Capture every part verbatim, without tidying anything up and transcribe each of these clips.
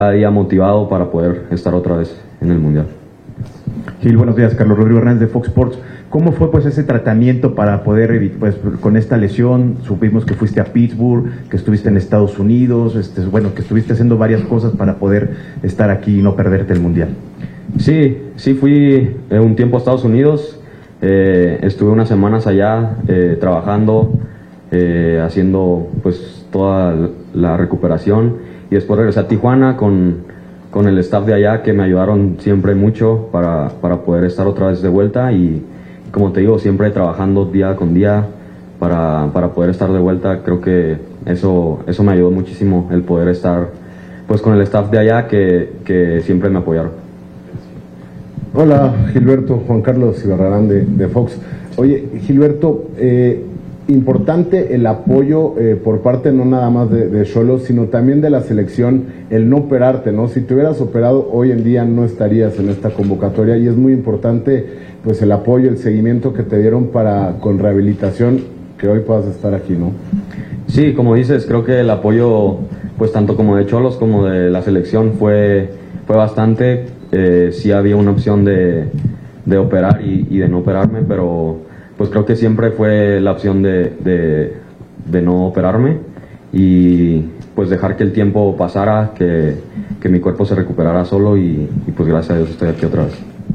cada día motivado para poder estar otra vez en el Mundial. Gil, buenos días. Carlos Rodrigo Hernández de Fox Sports. ¿Cómo fue pues ese tratamiento para poder, pues con esta lesión? Supimos que fuiste a Pittsburgh, que estuviste en Estados Unidos, este, bueno, que estuviste haciendo varias cosas para poder estar aquí y no perderte el Mundial. Sí, sí fui eh, un tiempo a Estados Unidos, eh, estuve unas semanas allá eh, trabajando, eh, haciendo pues toda la recuperación y después regresé a Tijuana con, con el staff de allá que me ayudaron siempre mucho para, para poder estar otra vez de vuelta y como te digo, siempre trabajando día con día para, para poder estar de vuelta. Creo que eso, eso me ayudó muchísimo, el poder estar pues con el staff de allá que, que siempre me apoyaron. Hola Gilberto, Juan Carlos Ibarrarán de, de Fox. Oye Gilberto, eh, importante el apoyo eh, por parte no nada más de Xolos, sino también de la selección, el no operarte, ¿no? Si te hubieras operado hoy en día no estarías en esta convocatoria y es muy importante pues el apoyo, el seguimiento que te dieron para con rehabilitación, que hoy puedas estar aquí, ¿no? Sí, como dices, creo que el apoyo, pues tanto como de Xolos como de la selección fue, fue bastante. Eh, sí había una opción de, de operar y, y de no operarme, pero pues creo que siempre fue la opción de, de, de no operarme y pues dejar que el tiempo pasara, que, que mi cuerpo se recuperara solo y, y pues gracias a Dios estoy aquí otra vez.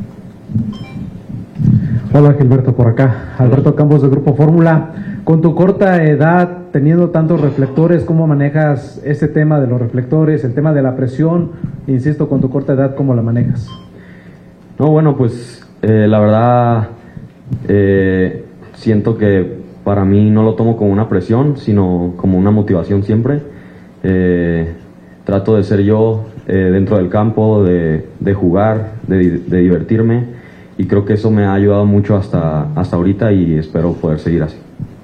Hola Gilberto, por acá, Alberto Campos de Grupo Fórmula. Con tu corta edad, teniendo tantos reflectores, ¿cómo manejas este tema de los reflectores, el tema de la presión? Insisto, con tu corta edad, ¿cómo la manejas? No, bueno, pues eh, la verdad eh, siento que para mí no lo tomo como una presión, sino como una motivación siempre. Eh, trato de ser yo eh, dentro del campo, de, de jugar, de, de divertirme. Y creo que eso me ha ayudado mucho hasta, hasta ahorita y espero poder seguir así.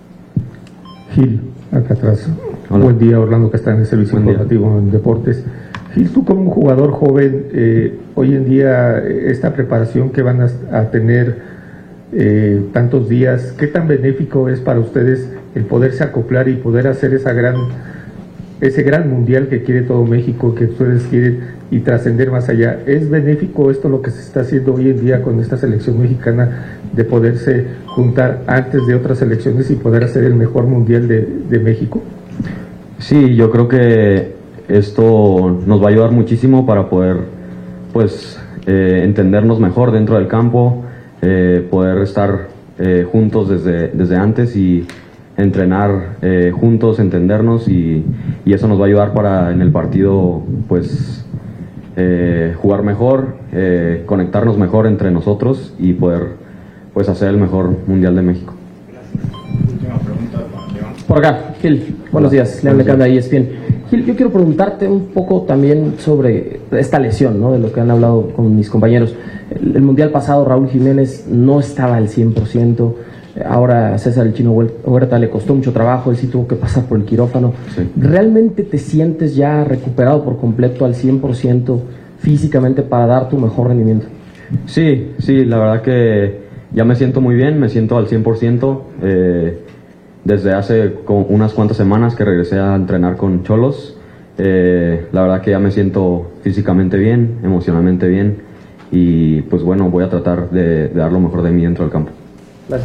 Gil, acá atrás. Hola. Buen día, Orlando Castaño, en Servicio Buen Informativo día. en Deportes. Gil, tú como un jugador joven, eh, hoy en día esta preparación que van a, a tener eh, tantos días, ¿qué tan benéfico es para ustedes el poderse acoplar y poder hacer esa gran, ese gran mundial que quiere todo México, que ustedes quieren y trascender más allá? ¿Es benéfico esto lo que se está haciendo hoy en día con esta selección mexicana de poderse juntar antes de otras selecciones y poder hacer el mejor mundial de, de México? Sí, yo creo que esto nos va a ayudar muchísimo para poder pues eh, entendernos mejor dentro del campo, eh, poder estar eh, juntos desde, desde antes y entrenar eh, juntos, entendernos y, y eso nos va a ayudar para en el partido pues Eh, jugar mejor, eh, conectarnos mejor entre nosotros y poder pues hacer el mejor Mundial de México. Última pregunta, León. Por acá, Gil, buenos días, León Lecanda, E S P N. Gil, yo quiero preguntarte un poco también sobre esta lesión, ¿no? De lo que han hablado con mis compañeros. El, el Mundial pasado Raúl Jiménez no estaba al cien por ciento, ahora César el Chino Huerta le costó mucho trabajo, él sí tuvo que pasar por el quirófano. Sí. ¿Realmente te sientes ya recuperado por completo al cien por ciento físicamente para dar tu mejor rendimiento? Sí, sí, la verdad que ya me siento muy bien, me siento al cien por ciento. Eh, desde hace como unas cuantas semanas que regresé a entrenar con Xolos, eh, la verdad que ya me siento físicamente bien, emocionalmente bien y pues bueno, voy a tratar de, de dar lo mejor de mí dentro del campo. Gracias.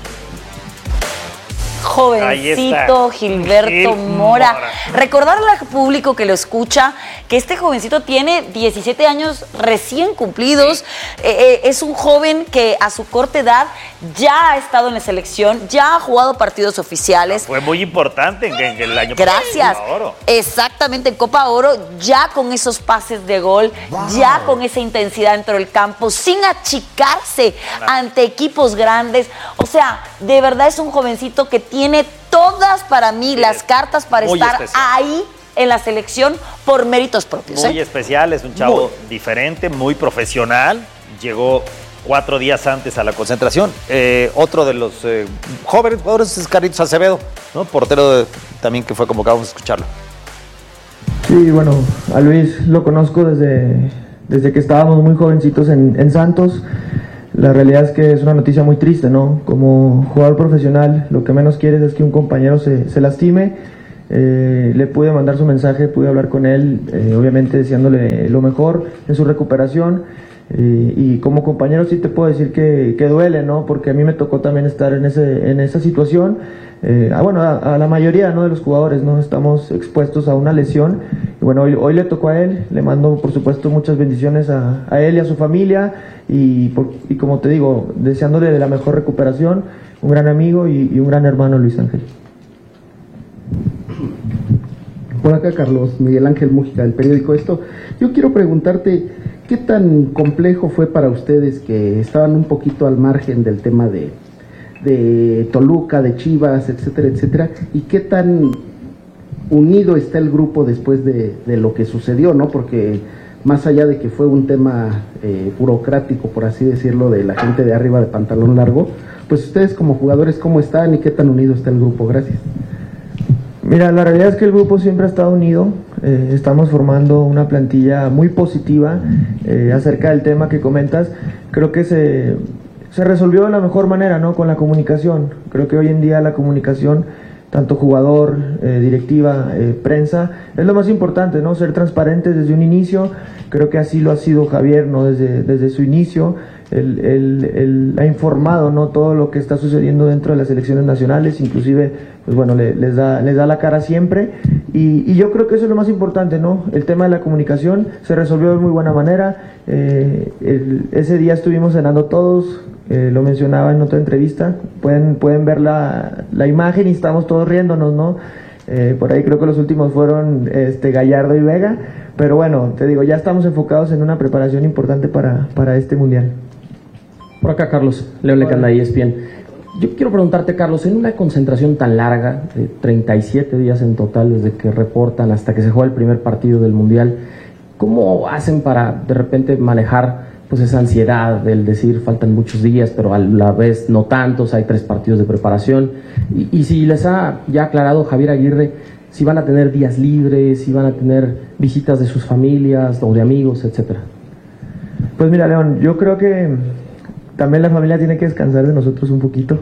Jovencito Gilberto Gil Mora. Mora. Recordarle al público que lo escucha que este jovencito tiene diecisiete años recién cumplidos. Sí. Eh, eh, es un joven que a su corta edad ya ha estado en la selección, ya ha jugado partidos oficiales. Fue muy importante en, en el año Gracias. pasado. Oro. Exactamente, en Copa Oro, ya con esos pases de gol, wow. ya con esa intensidad dentro del campo, sin achicarse Una. ante equipos grandes. O sea, de verdad es un jovencito que tiene todas para mí las cartas para muy estar especial. ahí en la selección por méritos propios. Muy ¿eh? especial, es un chavo muy. diferente, muy profesional. Llegó cuatro días antes a la concentración. Eh, otro de los eh, jóvenes jugadores es Carlitos Acevedo, ¿no? Portero de, también que fue convocado, vamos a escucharlo. Sí, bueno, a Luis lo conozco desde, desde que estábamos muy jovencitos en, en Santos. La realidad es que es una noticia muy triste, ¿no? Como jugador profesional, lo que menos quieres es que un compañero se, se lastime. Eh, le pude mandar su mensaje, pude hablar con él, eh, obviamente deseándole lo mejor en su recuperación. Eh, y como compañero sí te puedo decir que, que duele, ¿no? Porque a mí me tocó también estar en, ese, en esa situación. Eh, ah, bueno, a, a la mayoría, ¿no?, de los jugadores, ¿no?, estamos expuestos a una lesión. Y bueno, hoy, hoy le tocó a él, le mando por supuesto muchas bendiciones a, a él y a su familia. Y, por, y como te digo, deseándole de la mejor recuperación, un gran amigo y, y un gran hermano, Luis Ángel. Por acá, Carlos, Miguel Ángel Mújica, del periódico Esto. Yo quiero preguntarte, ¿qué tan complejo fue para ustedes que estaban un poquito al margen del tema de, de Toluca, de Chivas, etcétera, etcétera? ¿Y qué tan unido está el grupo después de, de lo que sucedió, ¿no? Porque más allá de que fue un tema eh, burocrático, por así decirlo, de la gente de arriba de pantalón largo, pues ustedes como jugadores, ¿cómo están y qué tan unido está el grupo? Gracias. Mira, la realidad es que el grupo siempre ha estado unido, eh, estamos formando una plantilla muy positiva eh, acerca del tema que comentas. Creo que se, se resolvió de la mejor manera, ¿no?, con la comunicación. Creo que hoy en día la comunicación, tanto jugador, eh, directiva, eh, prensa, es lo más importante, ¿no?, ser transparentes desde un inicio. Creo que así lo ha sido Javier, ¿no?, desde, desde su inicio. Él, él, él ha informado, ¿no?, todo lo que está sucediendo dentro de las selecciones nacionales, inclusive, pues bueno, le, les, da, les da la cara siempre, y, y yo creo que eso es lo más importante, ¿no? El tema de la comunicación se resolvió de muy buena manera. Eh, el, ese día estuvimos cenando todos, eh, lo mencionaba en otra entrevista, pueden, pueden ver la, la imagen y estamos todos riéndonos, ¿no? Eh, por ahí creo que los últimos fueron este, Gallardo y Vega, pero bueno, te digo, ya estamos enfocados en una preparación importante para, para este mundial. Por acá, Carlos, León Lecanda, E S P N. Yo quiero preguntarte, Carlos, en una concentración tan larga, de treinta y siete días en total, desde que reportan hasta que se juega el primer partido del Mundial, ¿cómo hacen para de repente manejar pues esa ansiedad del decir faltan muchos días, pero a la vez no tantos, hay tres partidos de preparación? Y, y si les ha ya aclarado Javier Aguirre, si van a tener días libres, si van a tener visitas de sus familias o de amigos, etcétera. Pues mira, León, yo creo que también la familia tiene que descansar de nosotros un poquito.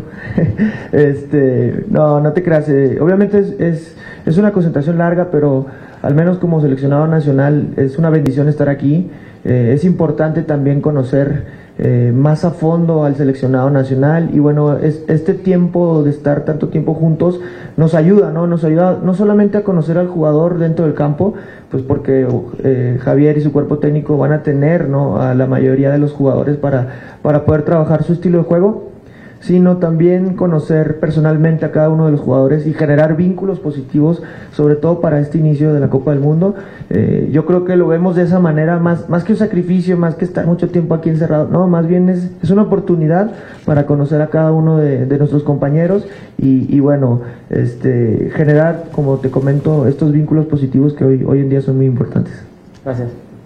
este, no, no te creas. Eh, obviamente es, es, es una concentración larga, pero al menos como seleccionado nacional es una bendición estar aquí. Eh, es importante también conocer eh, más a fondo al seleccionado nacional, y bueno, es, este tiempo de estar tanto tiempo juntos nos ayuda, ¿no? Nos ayuda no solamente a conocer al jugador dentro del campo, pues porque eh, Javier y su cuerpo técnico van a tener, ¿no?, a la mayoría de los jugadores para, para poder trabajar su estilo de juego, sino también conocer personalmente a cada uno de los jugadores y generar vínculos positivos, sobre todo para este inicio de la Copa del Mundo. Eh, yo creo que lo vemos de esa manera, más, más que un sacrificio, más que estar mucho tiempo aquí encerrado, no, más bien es, es una oportunidad para conocer a cada uno de, de nuestros compañeros y, y bueno, este, generar, como te comento, estos vínculos positivos que hoy, hoy en día son muy importantes. Gracias.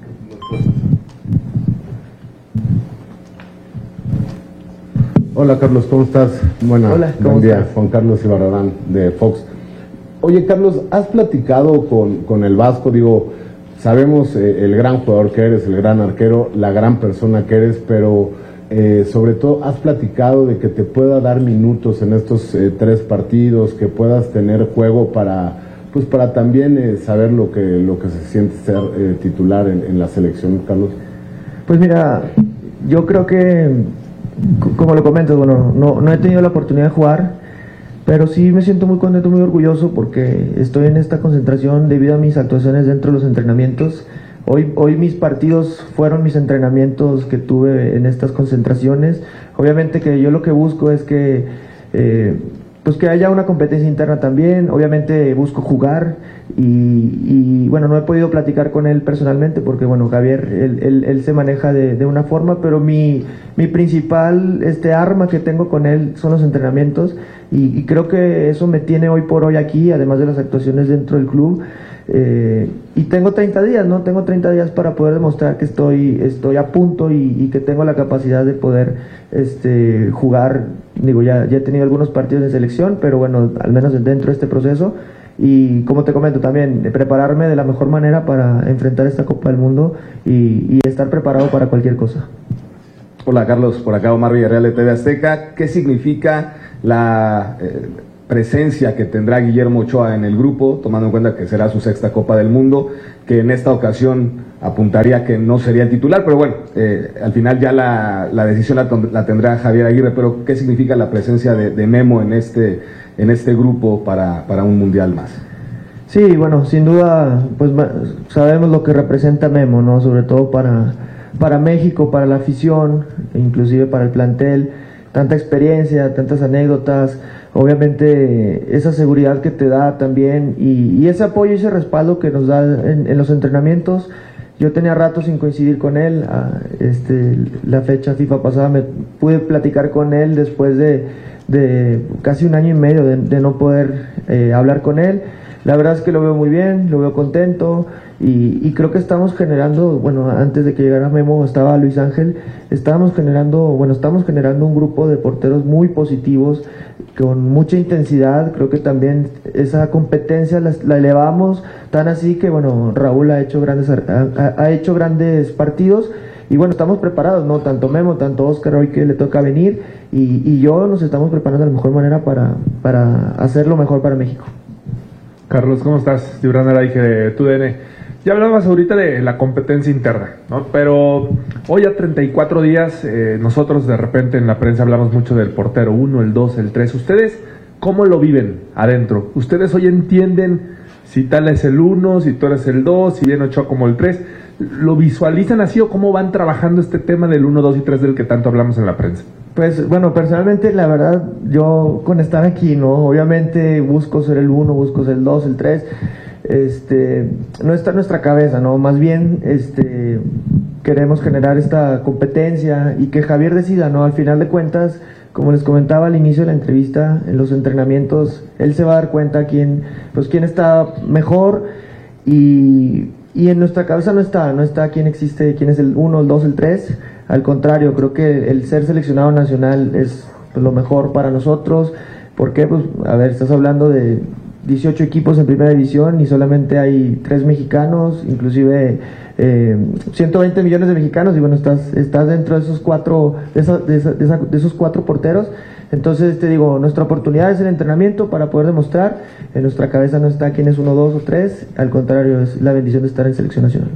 Hola Carlos, ¿cómo estás? Buena, Hola, ¿cómo buen día, estás? Juan Carlos Ibarrarán de Fox. Oye Carlos, ¿has platicado con, con el Vasco? Digo, sabemos eh, el gran jugador que eres, el gran arquero, la gran persona que eres, pero eh, sobre todo, ¿has platicado de que te pueda dar minutos en estos eh, tres partidos, que puedas tener juego para, pues para también eh, saber lo que, lo que se siente ser eh, titular en, en la selección, Carlos? Pues mira, yo creo que, como lo comentas, bueno, no, no he tenido la oportunidad de jugar, pero sí me siento muy contento, muy orgulloso porque estoy en esta concentración debido a mis actuaciones dentro de los entrenamientos. Hoy, hoy mis partidos fueron mis entrenamientos que tuve en estas concentraciones. Obviamente que yo lo que busco es que eh, pues que haya una competencia interna también. Obviamente busco jugar y, y bueno, no he podido platicar con él personalmente porque bueno, Javier, él, él, él se maneja de, de una forma, pero mi, mi principal este, arma que tengo con él son los entrenamientos y, y creo que eso me tiene hoy por hoy aquí, además de las actuaciones dentro del club. Eh, y tengo treinta días, ¿no? Tengo treinta días para poder demostrar que estoy, estoy a punto y, y que tengo la capacidad de poder este, jugar. Digo, ya, ya he tenido algunos partidos de selección, pero bueno, al menos dentro de este proceso. Y como te comento también, prepararme de la mejor manera para enfrentar esta Copa del Mundo y, y estar preparado para cualquier cosa. Hola Carlos, por acá Omar Villarreal de T V Azteca. ¿Qué significa la... Eh, presencia que tendrá Guillermo Ochoa en el grupo, tomando en cuenta que será su sexta Copa del Mundo, que en esta ocasión apuntaría que no sería el titular, pero bueno, eh, al final ya la, la decisión la, la tendrá Javier Aguirre. Pero ¿qué significa la presencia de, de Memo en este, en este grupo para, para un mundial más? Sí, bueno, sin duda, pues sabemos lo que representa Memo, ¿no? Sobre todo para, para México, para la afición, inclusive para el plantel, tanta experiencia, tantas anécdotas, obviamente esa seguridad que te da también y, y ese apoyo y ese respaldo que nos da en, en los entrenamientos. Yo tenía rato sin coincidir con él, a, este, la fecha FIFA pasada me pude platicar con él después de, de casi un año y medio de, de no poder eh, hablar con él. La verdad es que lo veo muy bien, lo veo contento y, y creo que estamos generando, bueno, antes de que llegara Memo estaba Luis Ángel, estábamos generando, bueno, estamos generando un grupo de porteros muy positivos, con mucha intensidad. Creo que también esa competencia la, la elevamos, tan así que, bueno, Raúl ha hecho grandes, ha, ha hecho grandes partidos y bueno, estamos preparados, ¿no? Tanto Memo, tanto Oscar hoy que le toca venir y, y yo nos estamos preparando de la mejor manera para, para hacer lo mejor para México. Carlos, ¿cómo estás? Gibran Araige de T U D N. Ya hablabas ahorita de la competencia interna, ¿no? Pero hoy a treinta y cuatro días, eh, nosotros de repente en la prensa hablamos mucho del portero uno, el dos, el tres. ¿Ustedes cómo lo viven adentro? ¿Ustedes hoy entienden si tal es el uno, si tú eres el dos, si viene Ochoa como el tres? ¿Lo visualizan así o cómo van trabajando este tema del uno, dos y tres del que tanto hablamos en la prensa? Pues bueno, personalmente la verdad, yo con estar aquí, ¿no? Obviamente busco ser el uno, busco ser el dos, el tres. Este, no está en nuestra cabeza, ¿no? Más bien este, queremos generar esta competencia y que Javier decida, ¿no? Al final de cuentas, como les comentaba al inicio de la entrevista, en los entrenamientos, él se va a dar cuenta quién, pues quién está mejor y, y en nuestra cabeza no está, no está quién existe, quién es el uno, el dos, el tres. Al contrario, creo que el ser seleccionado nacional es pues, lo mejor para nosotros. ¿Por qué? Pues, a ver, estás hablando de dieciocho equipos en primera división y solamente hay tres mexicanos, inclusive eh, ciento veinte millones de mexicanos y bueno, estás, estás dentro de esos cuatro, de, esa, de, esa, de, esa, de esos cuatro porteros. Entonces te digo, nuestra oportunidad es el entrenamiento para poder demostrar. En nuestra cabeza no está quién es uno, dos o tres, al contrario, es la bendición de estar en selección nacional.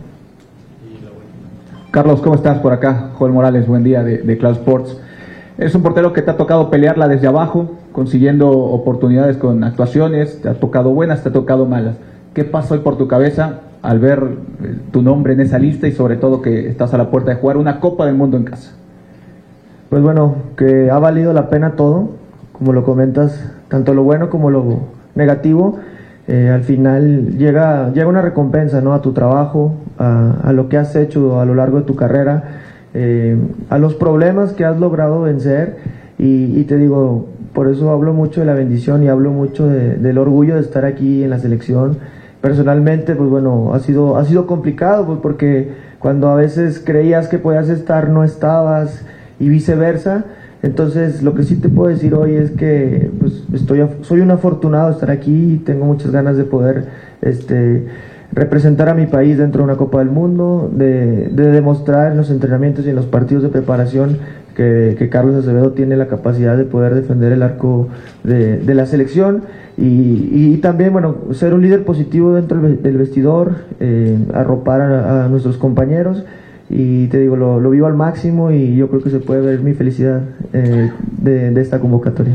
Carlos, ¿cómo estás? Por acá, Joel Morales, buen día de, de Cloud Sports. Es un portero que te ha tocado pelearla desde abajo, consiguiendo oportunidades con actuaciones, te ha tocado buenas, te ha tocado malas. ¿Qué pasó hoy por tu cabeza al ver tu nombre en esa lista y sobre todo que estás a la puerta de jugar una Copa del Mundo en casa? Pues bueno, que ha valido la pena todo, como lo comentas, tanto lo bueno como lo negativo. Eh, al final llega, llega una recompensa, ¿no? A tu trabajo, a, a lo que has hecho a lo largo de tu carrera, eh, a los problemas que has logrado vencer y, y te digo, por eso hablo mucho de la bendición y hablo mucho de, del orgullo de estar aquí en la selección. Personalmente, pues bueno, ha sido, ha sido complicado, pues porque cuando a veces creías que podías estar, no estabas y viceversa. Entonces, lo que sí te puedo decir hoy es que pues, estoy, soy un afortunado de estar aquí y tengo muchas ganas de poder este, representar a mi país dentro de una Copa del Mundo, de, de demostrar en los entrenamientos y en los partidos de preparación que, que Carlos Acevedo tiene la capacidad de poder defender el arco de, de la selección y, y también, bueno, ser un líder positivo dentro del vestidor, eh, arropar a, a nuestros compañeros. Y te digo, lo, lo vivo al máximo y yo creo que se puede ver mi felicidad eh, de, de esta convocatoria.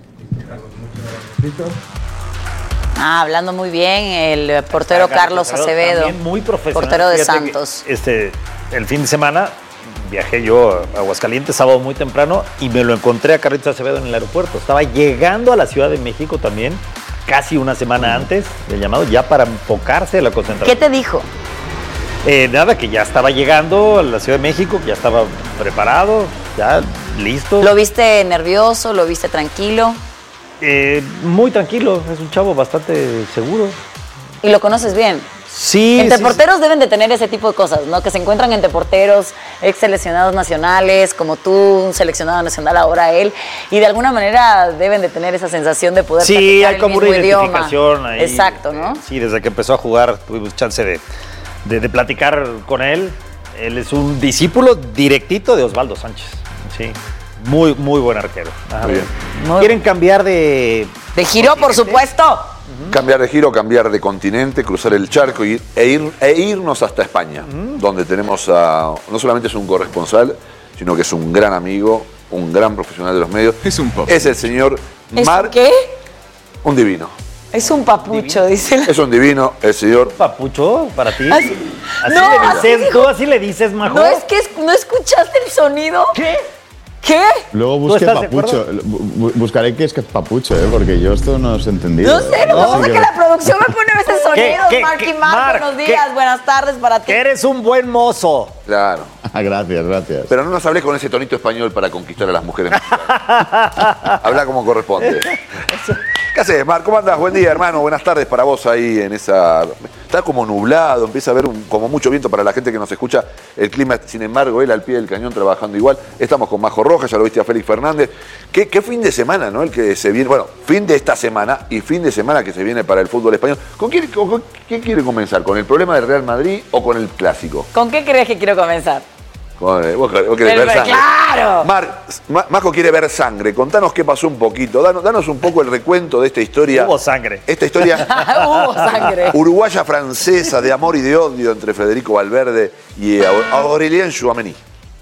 Ah, hablando muy bien, el portero Carlos Acevedo, también muy profesional, portero de Fíjate Santos. que, este, el fin de semana viajé yo a Aguascalientes, sábado muy temprano, y me lo encontré a Carlitos Acevedo en el aeropuerto. Estaba llegando a la Ciudad de México también, casi una semana antes del llamado, ya para enfocarse en la concentración. ¿Qué te dijo? Eh, nada, que ya estaba llegando a la Ciudad de México, que ya estaba preparado, ya listo. ¿Lo viste nervioso? ¿Lo viste tranquilo? Eh, muy tranquilo, es un chavo bastante seguro. ¿Y lo conoces bien? Sí. Entre sí, porteros sí. Deben de tener ese tipo de cosas, ¿no? Que se encuentran entre porteros, ex seleccionados nacionales, como tú, un seleccionado nacional, ahora él, y de alguna manera deben de tener esa sensación de poder sí, practicar hay como el mismo una identificación idioma. ahí. Exacto, ¿no? Sí, desde que empezó a jugar tuvimos chance de, de, de platicar con él. Él es un discípulo directito de Osvaldo Sánchez, sí. Muy, muy buen arquero. Ajá. Muy bien. ¿Quieren cambiar de... De giro, por supuesto. Cambiar de giro, cambiar de continente, cruzar el charco y, e, ir, e irnos hasta España, uh-huh. donde tenemos a, no solamente es un corresponsal, sino que es un gran amigo, un gran profesional de los medios. Es un pop. Es el señor ¿Es Marc. un qué? Un divino. Es un papucho, dice. Es un divino, el señor. ¿Papucho para ti? Así, así no, le dices, así ¿tú así le dices, Majo? No, es que es, no escuchaste el sonido. ¿Qué? ¿Qué? Luego busqué papucho. Bu- buscaré qué es que es papucho, ¿eh? Porque yo esto no os he entendido. No sé, no, no sé que, que la producción me pone a veces sonidos. ¿Qué, qué, Marc qué, y Marc, Marc, buenos días, ¿qué? buenas tardes para ti. Que eres un buen mozo. Claro. Gracias, gracias. Pero no nos hables con ese tonito español para conquistar a las mujeres. Habla como corresponde. ¿Qué haces, Marc? ¿Cómo andás? Buen día, hermano. Buenas tardes para vos ahí en esa... Está como nublado, empieza a haber un, como mucho viento para la gente que nos escucha. El clima, sin embargo, él al pie del cañón trabajando igual. Estamos con Majo Rojas, ya lo viste a Félix Fernández. ¿Qué, qué fin de semana, ¿no? El que se viene, bueno, fin de esta semana y fin de semana que se viene para el fútbol español. ¿Con quién, con, con, ¿qué quiere comenzar? ¿Con el problema del Real Madrid o con el clásico? ¿Con qué crees que quiero comenzar? Con, vos, vos querés ver sangre. ¡Claro! Mar, Ma, Majo quiere ver sangre. Contanos qué pasó un poquito. Danos, danos un poco el recuento de esta historia. Hubo sangre. Esta historia Hubo sangre. uruguaya francesa de amor y de odio entre Federico Valverde y Aurélien Tchouameni.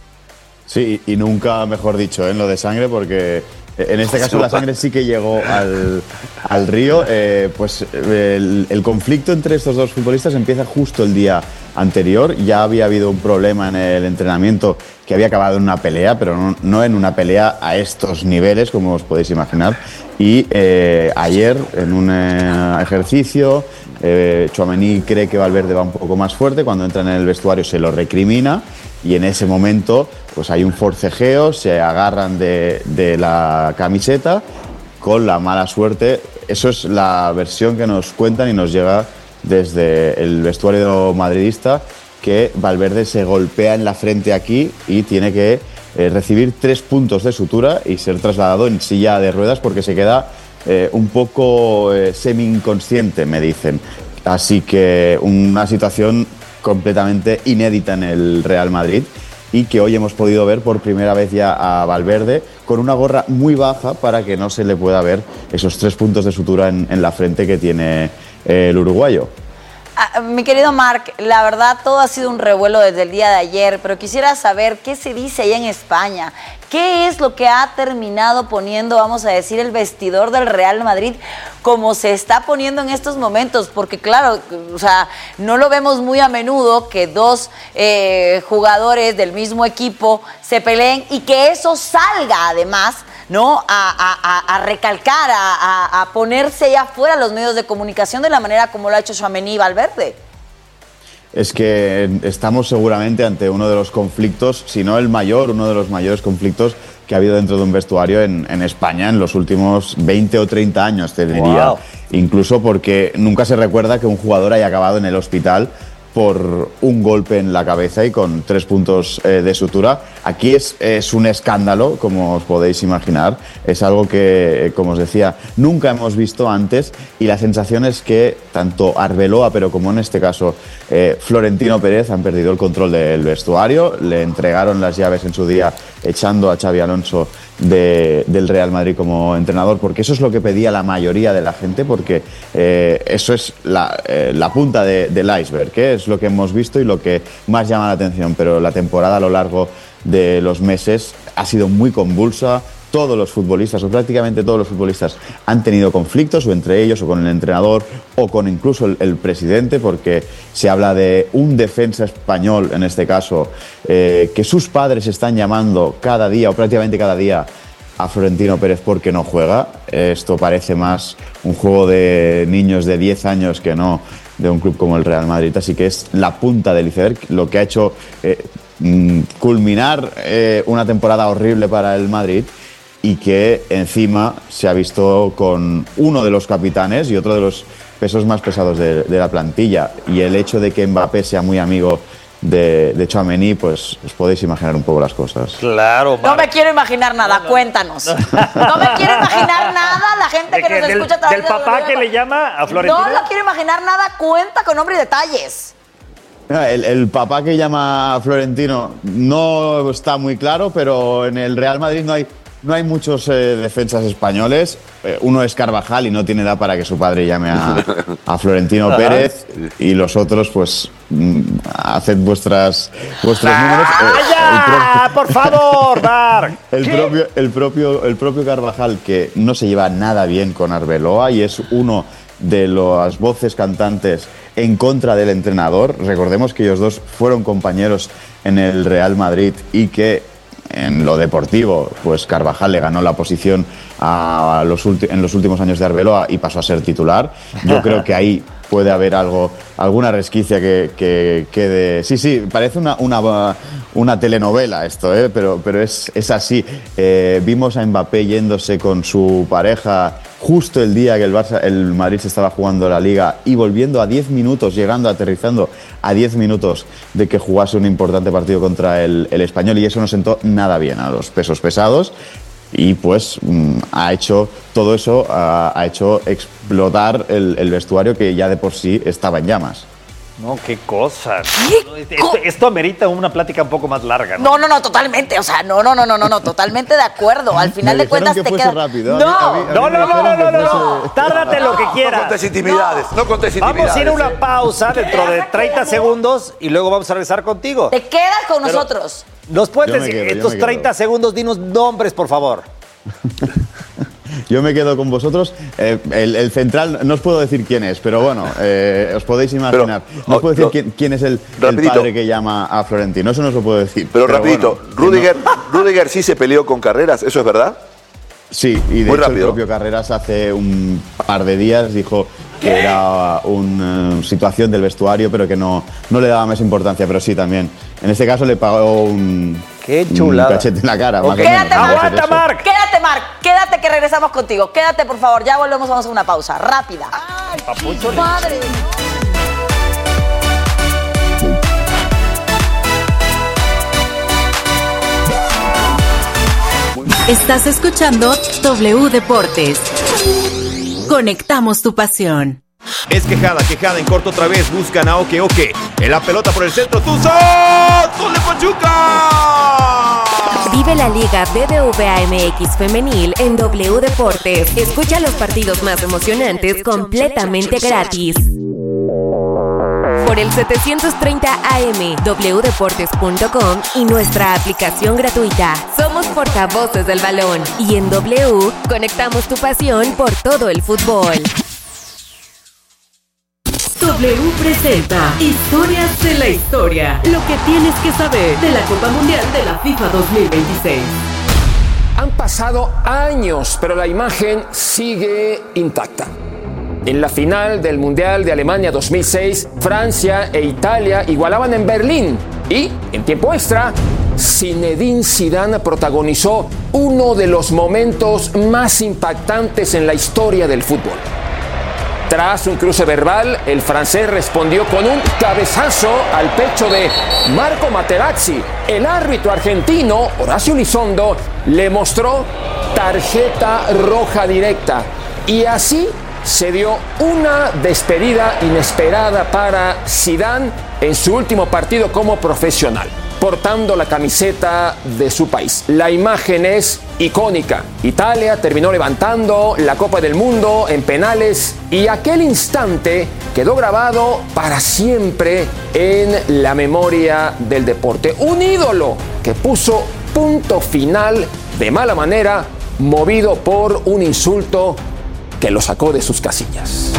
Sí, y nunca mejor dicho, ¿eh? En lo de sangre, porque en este caso la sangre sí que llegó al, al río. Eh, pues el, el conflicto entre estos dos futbolistas empieza justo el día anterior. Ya había habido un problema en el entrenamiento que había acabado en una pelea, pero no, no en una pelea a estos niveles, como os podéis imaginar. Y eh, ayer, en un eh, ejercicio, eh, Tchouameni cree que Valverde va un poco más fuerte. Cuando entra en el vestuario se lo recrimina y en ese momento pues hay un forcejeo, se agarran de, de la camiseta con la mala suerte. Eso es la versión que nos cuentan y nos llega desde el vestuario madridista, que Valverde se golpea en la frente aquí y tiene que eh, recibir tres puntos de sutura y ser trasladado en silla de ruedas porque se queda eh, un poco eh, semi-inconsciente, me dicen. Así que una situación completamente inédita en el Real Madrid y que hoy hemos podido ver por primera vez ya a Valverde con una gorra muy baja para que no se le pueda ver esos tres puntos de sutura en, en la frente que tiene el uruguayo. Ah, mi querido Marc, la verdad todo ha sido un revuelo desde el día de ayer, pero quisiera saber qué se dice allá en España. ¿Qué es lo que ha terminado poniendo, vamos a decir, el vestidor del Real Madrid como se está poniendo en estos momentos? Porque claro, o sea, no lo vemos muy a menudo que dos eh, jugadores del mismo equipo se peleen y que eso salga además, ¿no? A, a, a recalcar, a, a, a ponerse allá afuera los medios de comunicación de la manera como lo ha hecho Tchouameni y Valverde. Es que estamos seguramente ante uno de los conflictos, si no el mayor, uno de los mayores conflictos que ha habido dentro de un vestuario en, en España en los últimos veinte o treinta años, te diría. Wow. Incluso porque nunca se recuerda que un jugador haya acabado en el hospital por un golpe en la cabeza y con tres puntos eh, de sutura. Aquí es, es un escándalo, como os podéis imaginar. Es algo que, como os decía, nunca hemos visto antes y la sensación es que tanto Arbeloa, pero como en este caso eh, Florentino Pérez, han perdido el control del vestuario. Le entregaron las llaves en su día echando a Xabi Alonso de, del Real Madrid como entrenador, porque eso es lo que pedía la mayoría de la gente, porque eh, eso es la, eh, la punta de, del iceberg, que es lo que hemos visto y lo que más llama la atención, pero la temporada a lo largo de los meses ha sido muy convulsa. Todos los futbolistas, o prácticamente todos los futbolistas, han tenido conflictos, o entre ellos, o con el entrenador, o con incluso el, el presidente, porque se habla de un defensa español, en este caso, eh, que sus padres están llamando cada día, o prácticamente cada día, a Florentino Pérez porque no juega. Esto parece más un juego de niños de diez años que no de un club como el Real Madrid, así que es la punta del iceberg, lo que ha hecho eh, culminar eh, una temporada horrible para el Madrid, y que encima se ha visto con uno de los capitanes y otro de los pesos más pesados de, de la plantilla. Y el hecho de que Mbappé sea muy amigo de, de Tchouameni, pues os podéis imaginar un poco las cosas. Claro, no me quiero imaginar nada, no, no. Cuéntanos. No me quiero imaginar nada, la gente que, que nos del, escucha a través del papá de que le llama a Florentino. No lo quiero imaginar nada, cuenta con nombre y detalles. El, el papá que llama a Florentino no está muy claro, pero en el Real Madrid no hay, no hay muchos eh, defensas españoles. Eh, uno es Carvajal y no tiene edad para que su padre llame a, a Florentino Pérez. Y los otros, pues, mm, haced vuestras, vuestros números. Eh, ¡Ah, por favor, Marc! El propio, el, propio, el propio Carvajal, que no se lleva nada bien con Arbeloa y es uno de las voces cantantes en contra del entrenador. Recordemos que ellos dos fueron compañeros en el Real Madrid y que en lo deportivo, pues Carvajal le ganó la posición a los en los últimos años de Arbeloa y pasó a ser titular. Yo creo que ahí puede haber algo, alguna resquicia que, que quede. Sí, sí, parece una, una, una telenovela esto, ¿eh? pero, pero es, es así. Eh, vimos a Mbappé yéndose con su pareja justo el día que el, Barça, el Madrid se estaba jugando la Liga y volviendo a diez minutos, llegando, aterrizando a diez minutos de que jugase un importante partido contra el, el Español, y eso no sentó nada bien a los pesos pesados. Y pues mmm, ha hecho todo eso, ha, ha hecho explotar el, el vestuario que ya de por sí estaba en llamas. No, qué cosa. Esto, esto amerita una plática un poco más larga, ¿no? No, no, no, totalmente. O sea, no, no, no, no, no, no, totalmente de acuerdo. Al final Me de cuentas que te fuese queda. rápido. No, a mí, a mí, a mí no, no, no, no, no, no, fuese... no. Tárdate lo que quieras. No contes intimidades, no, no contes intimidades. Vamos a ir a una eh. pausa dentro de treinta segundos y luego vamos a regresar contigo. Te quedas con Pero, nosotros. ¿Nos puedes Yo me decir, quedo, estos yo me treinta quedo. segundos, dinos nombres, por favor? Yo me quedo con vosotros. Eh, el, el central, no os puedo decir quién es, pero bueno, eh, os podéis imaginar. Pero, no os puedo decir no, quién, quién es el, el rapidito. padre que llama a Florentino. Eso no os lo puedo decir. Pero, pero rapidito, bueno, Rudiger, no. Rudiger sí se peleó con Carreras, ¿eso es verdad? Sí, y de Muy hecho rápido. el propio Carreras hace un par de días dijo que era una situación del vestuario, pero que no, no le daba más importancia. Pero sí, también. En este caso le pagó un, Qué un chulada. cachete en la cara. Más o Quédate, menos, no Marc. puede ser eso. Marc. Quédate, Marc. Quédate que regresamos contigo. Quédate, por favor. Ya volvemos, vamos a una pausa. Rápida. ¡Ay, Papucho, padre! Estás escuchando W Deportes. Conectamos tu pasión. Es quejada, quejada en corto otra vez. Buscan a Oke Oke. En la pelota por el centro. ¡Tuzo! ¡Gol de Pachuca! Vive la Liga B B V A M X Femenil en W Deportes. Escucha los partidos más emocionantes completamente gratis. Por el setecientos treinta A M, w deportes punto com y nuestra aplicación gratuita. Somos portavoces del balón y en W conectamos tu pasión por todo el fútbol. W presenta Historias de la Historia. Lo que tienes que saber de la Copa Mundial de la FIFA dos mil veintiséis. Han pasado años, pero la imagen sigue intacta. En la final del Mundial de Alemania dos mil seis, Francia e Italia igualaban en Berlín y, en tiempo extra, Zinedine Zidane protagonizó uno de los momentos más impactantes en la historia del fútbol. Tras un cruce verbal, el francés respondió con un cabezazo al pecho de Marco Materazzi. El árbitro argentino, Horacio Elizondo, le mostró tarjeta roja directa. Y así se dio una despedida inesperada para Zidane en su último partido como profesional, portando la camiseta de su país. La imagen es icónica. Italia terminó levantando la Copa del Mundo en penales y aquel instante quedó grabado para siempre en la memoria del deporte. Un ídolo que puso punto final de mala manera, movido por un insulto que lo sacó de sus casillas.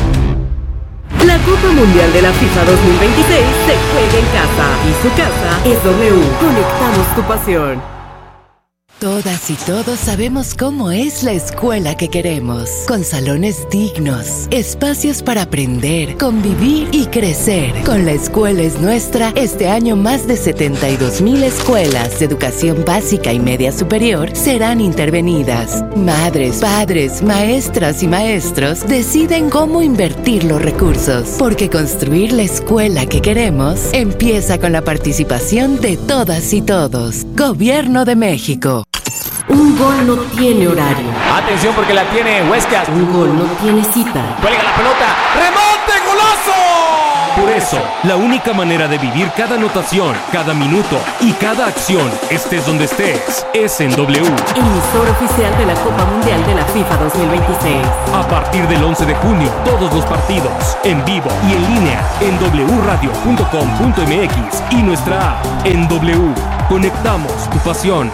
La Copa Mundial de la FIFA dos mil veintiséis se juega en casa y su casa es W. Conectamos tu pasión. Todas y todos sabemos cómo es la escuela que queremos, con salones dignos, espacios para aprender, convivir y crecer. Con La Escuela es Nuestra, este año más de setenta y dos mil escuelas de educación básica y media superior serán intervenidas. Madres, padres, maestras y maestros deciden cómo invertir los recursos, porque construir la escuela que queremos empieza con la participación de todas y todos. Gobierno de México. Un gol no tiene horario. Atención porque la tiene Huescas. Un gol no tiene cita. Cuelga la pelota. ¡Remate, golazo! Por eso, la única manera de vivir cada anotación, cada minuto y cada acción, estés donde estés, es en W. Emisor oficial de la Copa Mundial de la FIFA dos mil veintiséis. A partir del once de junio, todos los partidos, en vivo y en línea, en doble u radio punto com punto m x y nuestra app. En W, conectamos tu pasión.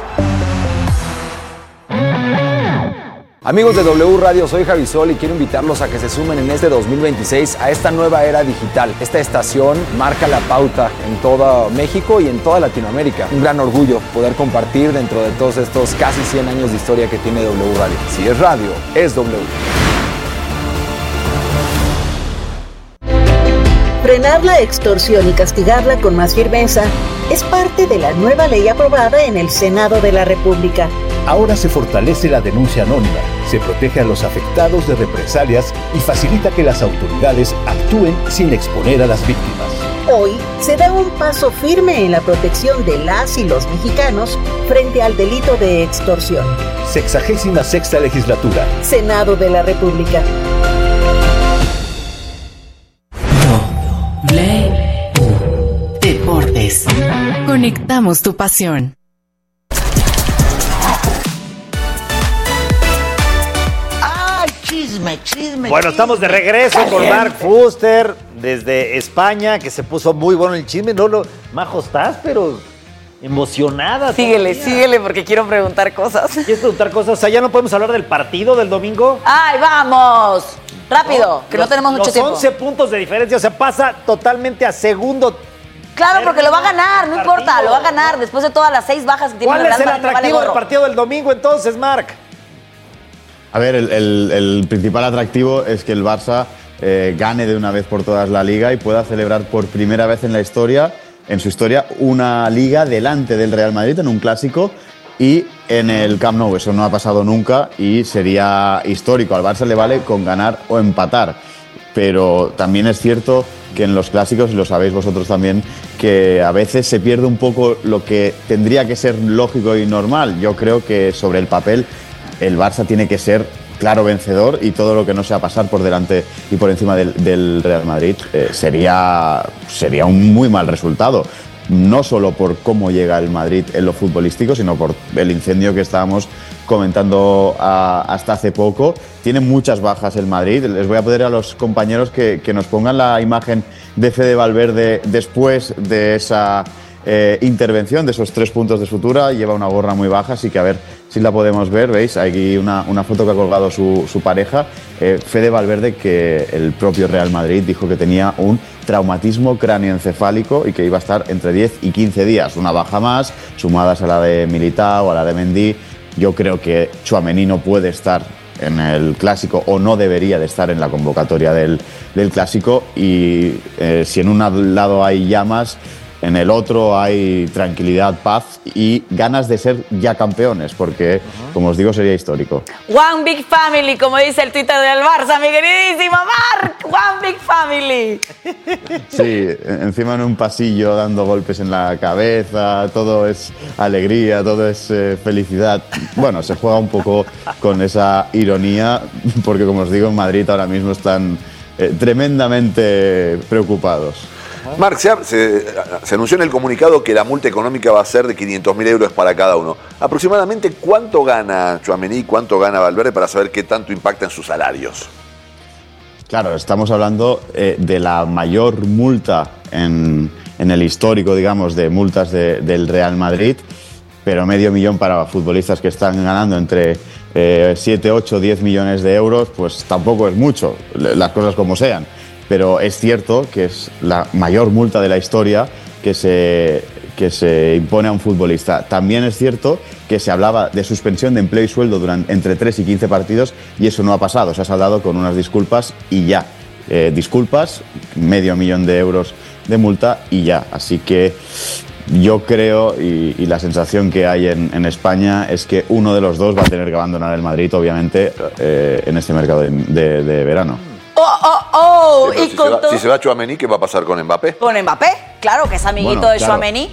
Amigos de W Radio, soy Javi Sol y quiero invitarlos a que se sumen en este dos mil veintiséis a esta nueva era digital. Esta estación marca la pauta en todo México y en toda Latinoamérica. Un gran orgullo poder compartir dentro de todos estos casi cien años de historia que tiene W Radio. Si es radio, es W. Frenar la extorsión y castigarla con más firmeza es parte de la nueva ley aprobada en el Senado de la República. Ahora se fortalece la denuncia anónima, se protege a los afectados de represalias y facilita que las autoridades actúen sin exponer a las víctimas. Hoy se da un paso firme en la protección de las y los mexicanos frente al delito de extorsión. Sexagésima sexta legislatura. Senado de la República. W. Deportes. Conectamos tu pasión. Chisme, chisme. Bueno, estamos de regreso con Mark Fuster desde España, que se puso muy bueno el chisme. No, lo, Majo, estás, pero emocionada. Síguele, todavía. síguele, porque quiero preguntar cosas. ¿Quieres preguntar cosas? O sea, ¿ya no podemos hablar del partido del domingo? ¡Ay, vamos! Rápido, No, que los, no tenemos mucho los tiempo. once puntos de diferencia, o sea, pasa totalmente a segundo. Claro, porque lo va a ganar, no importa, lo va a ganar después de todas las seis bajas que tiene ¿Cuál el es Real el Madrid, no vale atractivo del gorro. partido del domingo entonces, Marc? A ver, el, el- el principal atractivo es que el Barça eh, gane de una vez por todas la Liga y pueda celebrar por primera vez en la historia, en su historia, una Liga delante del Real Madrid en un clásico y en el Camp Nou. Eso no ha pasado nunca y sería histórico. Al Barça le vale con ganar o empatar. Pero también es cierto que en los clásicos, y lo sabéis vosotros también, que a veces se pierde un poco lo que tendría que ser lógico y normal. Yo creo que sobre el papel el Barça tiene que ser claro vencedor y todo lo que no sea pasar por delante y por encima del, del Real Madrid eh, sería, sería un muy mal resultado. No solo por cómo llega el Madrid en lo futbolístico, sino por el incendio que estábamos comentando a, hasta hace poco. Tiene muchas bajas el Madrid. Les voy a pedir a los compañeros que, que nos pongan la imagen de Fede Valverde después de esa eh, intervención, de esos tres puntos de sutura. Lleva una gorra muy baja, así que a ver si la podemos ver. ¿Veis? Aquí una, una foto que ha colgado su, su pareja. Eh, Fede Valverde, que el propio Real Madrid dijo que tenía un traumatismo cráneoencefálico y que iba a estar entre diez y quince días. Una baja más, sumadas a la de Militao, a la de Mendy. Yo creo que Tchouaméni no puede estar en el Clásico o no debería de estar en la convocatoria del, del Clásico y eh, si en un lado hay llamas, en el otro hay tranquilidad, paz y ganas de ser ya campeones, porque, como os digo, sería histórico. One Big Family, como dice el Twitter del Barça, mi queridísimo Marc. One Big Family. Sí, encima en un pasillo dando golpes en la cabeza, todo es alegría, todo es eh, felicidad. Bueno, se juega un poco con esa ironía, porque como os digo, en Madrid ahora mismo están eh, tremendamente preocupados. Marc, se, se, se anunció en el comunicado que la multa económica va a ser de quinientos mil euros para cada uno. Aproximadamente, ¿cuánto gana Tchouaméni y cuánto gana Valverde para saber qué tanto impacta en sus salarios? Claro, estamos hablando eh, de la mayor multa en, en el histórico, digamos, de multas de, del Real Madrid, pero medio millón para futbolistas que están ganando entre eh, siete, ocho, diez millones de euros, pues tampoco es mucho, las cosas como sean. Pero es cierto que es la mayor multa de la historia que se, que se impone a un futbolista. También es cierto que se hablaba de suspensión de empleo y sueldo durante, entre tres y quince partidos y eso no ha pasado. Se ha saldado con unas disculpas y ya. Eh, disculpas, medio millón de euros de multa y ya. Así que yo creo, y, y la sensación que hay en, en España es que uno de los dos va a tener que abandonar el Madrid, obviamente, eh, en este mercado de, de, de verano. Oh, oh, oh. Sí, y si, con se va, todo- si se va Tchouaméni, ¿qué va a pasar con Mbappé? Con Mbappé, claro, que es amiguito Bueno, de claro. Tchouaméni.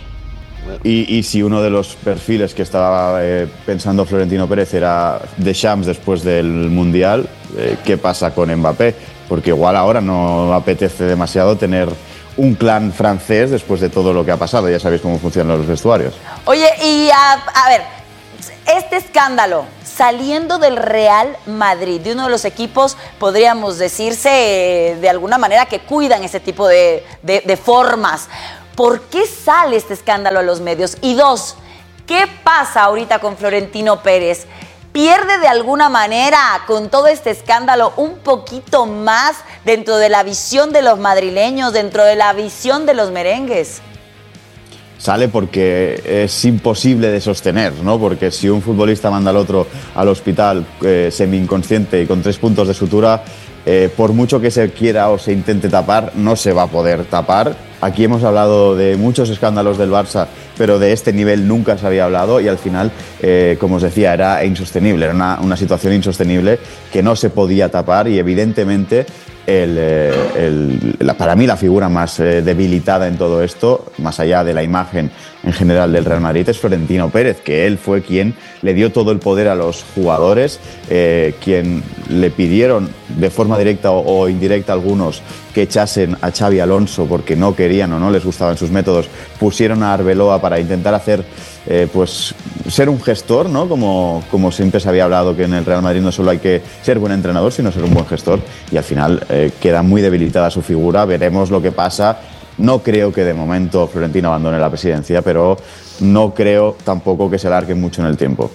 Y, y si uno de los perfiles que estaba eh, pensando Florentino Pérez era Deschamps después del Mundial, eh, ¿qué pasa con Mbappé? porque igual ahora no apetece demasiado tener un clan francés después de todo lo que ha pasado. Ya sabéis cómo funcionan los vestuarios. Oye, y a, a ver, este escándalo saliendo del Real Madrid, de uno de los equipos, podríamos decirse, eh, de alguna manera, que cuidan ese tipo de, de, de formas. ¿Por qué sale este escándalo a los medios? Y dos, ¿qué pasa ahorita con Florentino Pérez? ¿Pierde de alguna manera con todo este escándalo un poquito más dentro de la visión de los madrileños, dentro de la visión de los merengues? Sale porque es imposible de sostener, ¿no? Porque si un futbolista manda al otro al hospital eh, semi-inconsciente y con tres puntos de sutura, eh, por mucho que se quiera o se intente tapar, no se va a poder tapar. Aquí hemos hablado de muchos escándalos del Barça, pero de este nivel nunca se había hablado y al final, eh, como os decía, era insostenible, era una, una situación insostenible que no se podía tapar y evidentemente el, el, la, para mí la figura más eh, debilitada en todo esto, más allá de la imagen en general del Real Madrid, es Florentino Pérez, que él fue quien le dio todo el poder a los jugadores, eh, quien le pidieron de forma directa o, o indirecta a algunos que echasen a Xabi Alonso porque no querían o no les gustaban sus métodos, pusieron a Arbeloa para intentar hacer, eh, pues, ser un gestor, ¿no? Como, como siempre se había hablado que en el Real Madrid no solo hay que ser buen entrenador, sino ser un buen gestor, y al final eh, queda muy debilitada su figura. Veremos lo que pasa. No creo que de momento Florentino abandone la presidencia, pero no creo tampoco que se alargue mucho en el tiempo.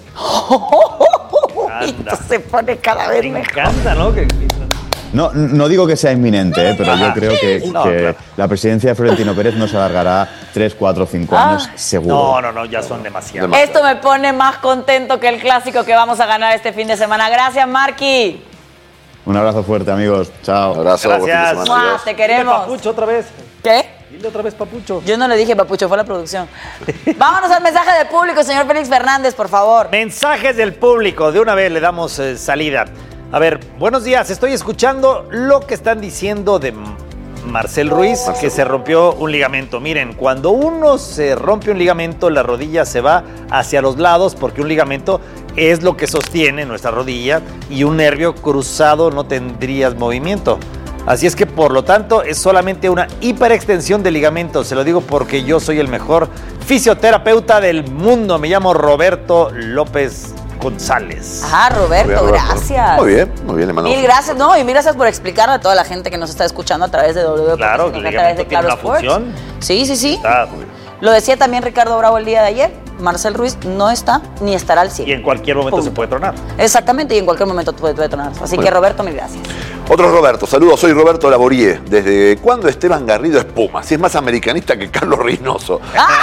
Esto se pone cada vez mejor. Me encanta, ¿no? Que... No, no digo que sea inminente, ¿eh? Pero yo creo que, No, que claro. la presidencia de Florentino Pérez no se alargará tres, cuatro, cinco Ah. años seguro. No, no, no, ya son demasiados. Esto me pone más contento que el clásico que vamos a ganar este fin de semana. Gracias, Marqui. Un abrazo fuerte, amigos. Chao. Un abrazo. Gracias. Mua, te queremos. Dile Papucho otra vez. ¿Qué? Dile otra vez Papucho. Yo no le dije Papucho, fue la producción. Vámonos al mensaje del público, señor Félix Fernández, por favor. Mensajes del público. De una vez le damos eh, salida. A ver, buenos días. Estoy escuchando lo que están diciendo de Marcel Ruiz, que se rompió un ligamento. Miren, cuando uno se rompe un ligamento, la rodilla se va hacia los lados porque un ligamento es lo que sostiene nuestra rodilla y un nervio cruzado no tendrías movimiento. Así es que, por lo tanto, es solamente una hiperextensión de ligamentos. Se lo digo porque yo soy el mejor fisioterapeuta del mundo. Me llamo Roberto López González. Ah, Roberto, Muy bien, Roberto. gracias. Muy bien, muy bien, le mandamos Mil gracias, no, y mil gracias por explicarle a toda la gente que nos está escuchando a través de W. Claro, que el a través ligamento de tiene Claro una Sports. función. Sí, sí, sí. Está muy bien. Lo decía también Ricardo Bravo el día de ayer. Marcel Ruiz no está ni estará al cien. Y en cualquier momento Punto. se puede tronar. Exactamente, y en cualquier momento puede, puede tronar. Así Bueno. que, Roberto, mil gracias. Otro Roberto, saludos, soy Roberto Laborié. ¿Desde cuándo Esteban Garrido es Puma? Si es más americanista que Carlos Reynoso.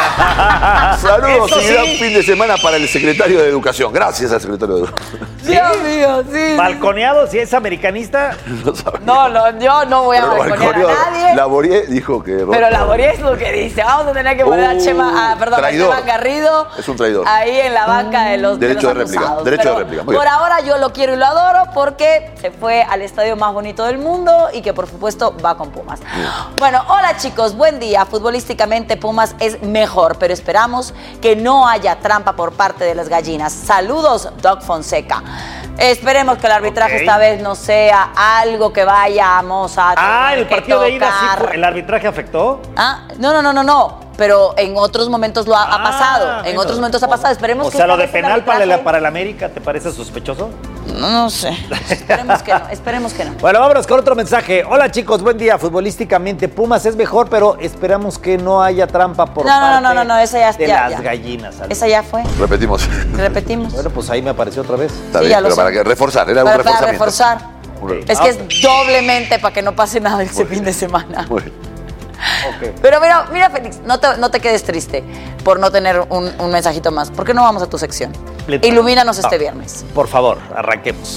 Saludos Eso y gran sí. fin de semana para el secretario de Educación. Gracias al secretario de Educación. Dios mío, sí. Balconeado, si es americanista. No sabe. No, no, yo no voy a Pero balconear balconeó- a nadie. Laborié dijo que Pero Roberto- Laborié es lo que dice. Vamos a tener que poner a Uh, Chema, a, perdón, a traidor. Esteban Garrido Es un traidor. ahí en la banca de los, Derecho de de los réplica, acusados. derecho de Pero réplica, muy por bien. ahora yo lo quiero y lo adoro porque se fue al estadio más bonito del mundo y que por supuesto va con Pumas. Bueno, hola chicos, buen día. Futbolísticamente Pumas es mejor, pero esperamos que no haya trampa por parte de las gallinas. Saludos, Doc Fonseca. Esperemos que el arbitraje Ok. esta vez no sea algo que vayamos a Ah, tener el que partido de ida sí tocar. fue- ¿El arbitraje afectó? Ah, no, no, no, no, no. Pero en otros momentos lo ha, ha Ah, pasado. En bueno. otros momentos ha pasado. Esperemos O que sea, esta lo de vez el penal para, arbitraje- el- para el América, ¿te parece sospechoso? No, no sé. Esperemos que no. Esperemos que no. Bueno, vámonos con otro mensaje. Hola chicos, buen día. Futbolísticamente Pumas es mejor, pero esperamos que no haya trampa por No, no, parte no, no, no, esa ya- de ya, las ya. gallinas. ¿sabes? Esa ya fue. Repetimos. Repetimos. Bueno, pues ahí me apareció otra vez. Está Sí, bien, ya lo pero sé. para que reforzar, era un Para, para reforzamiento. reforzar. Un re- Es que es doblemente para que no pase nada ese fin de semana. Muy bien. Pero mira, mira, Félix, no te, no te quedes triste por no tener un, un mensajito más. ¿Por qué no vamos a tu sección? Le- Ilumínanos este Ah, viernes. Por favor, arranquemos.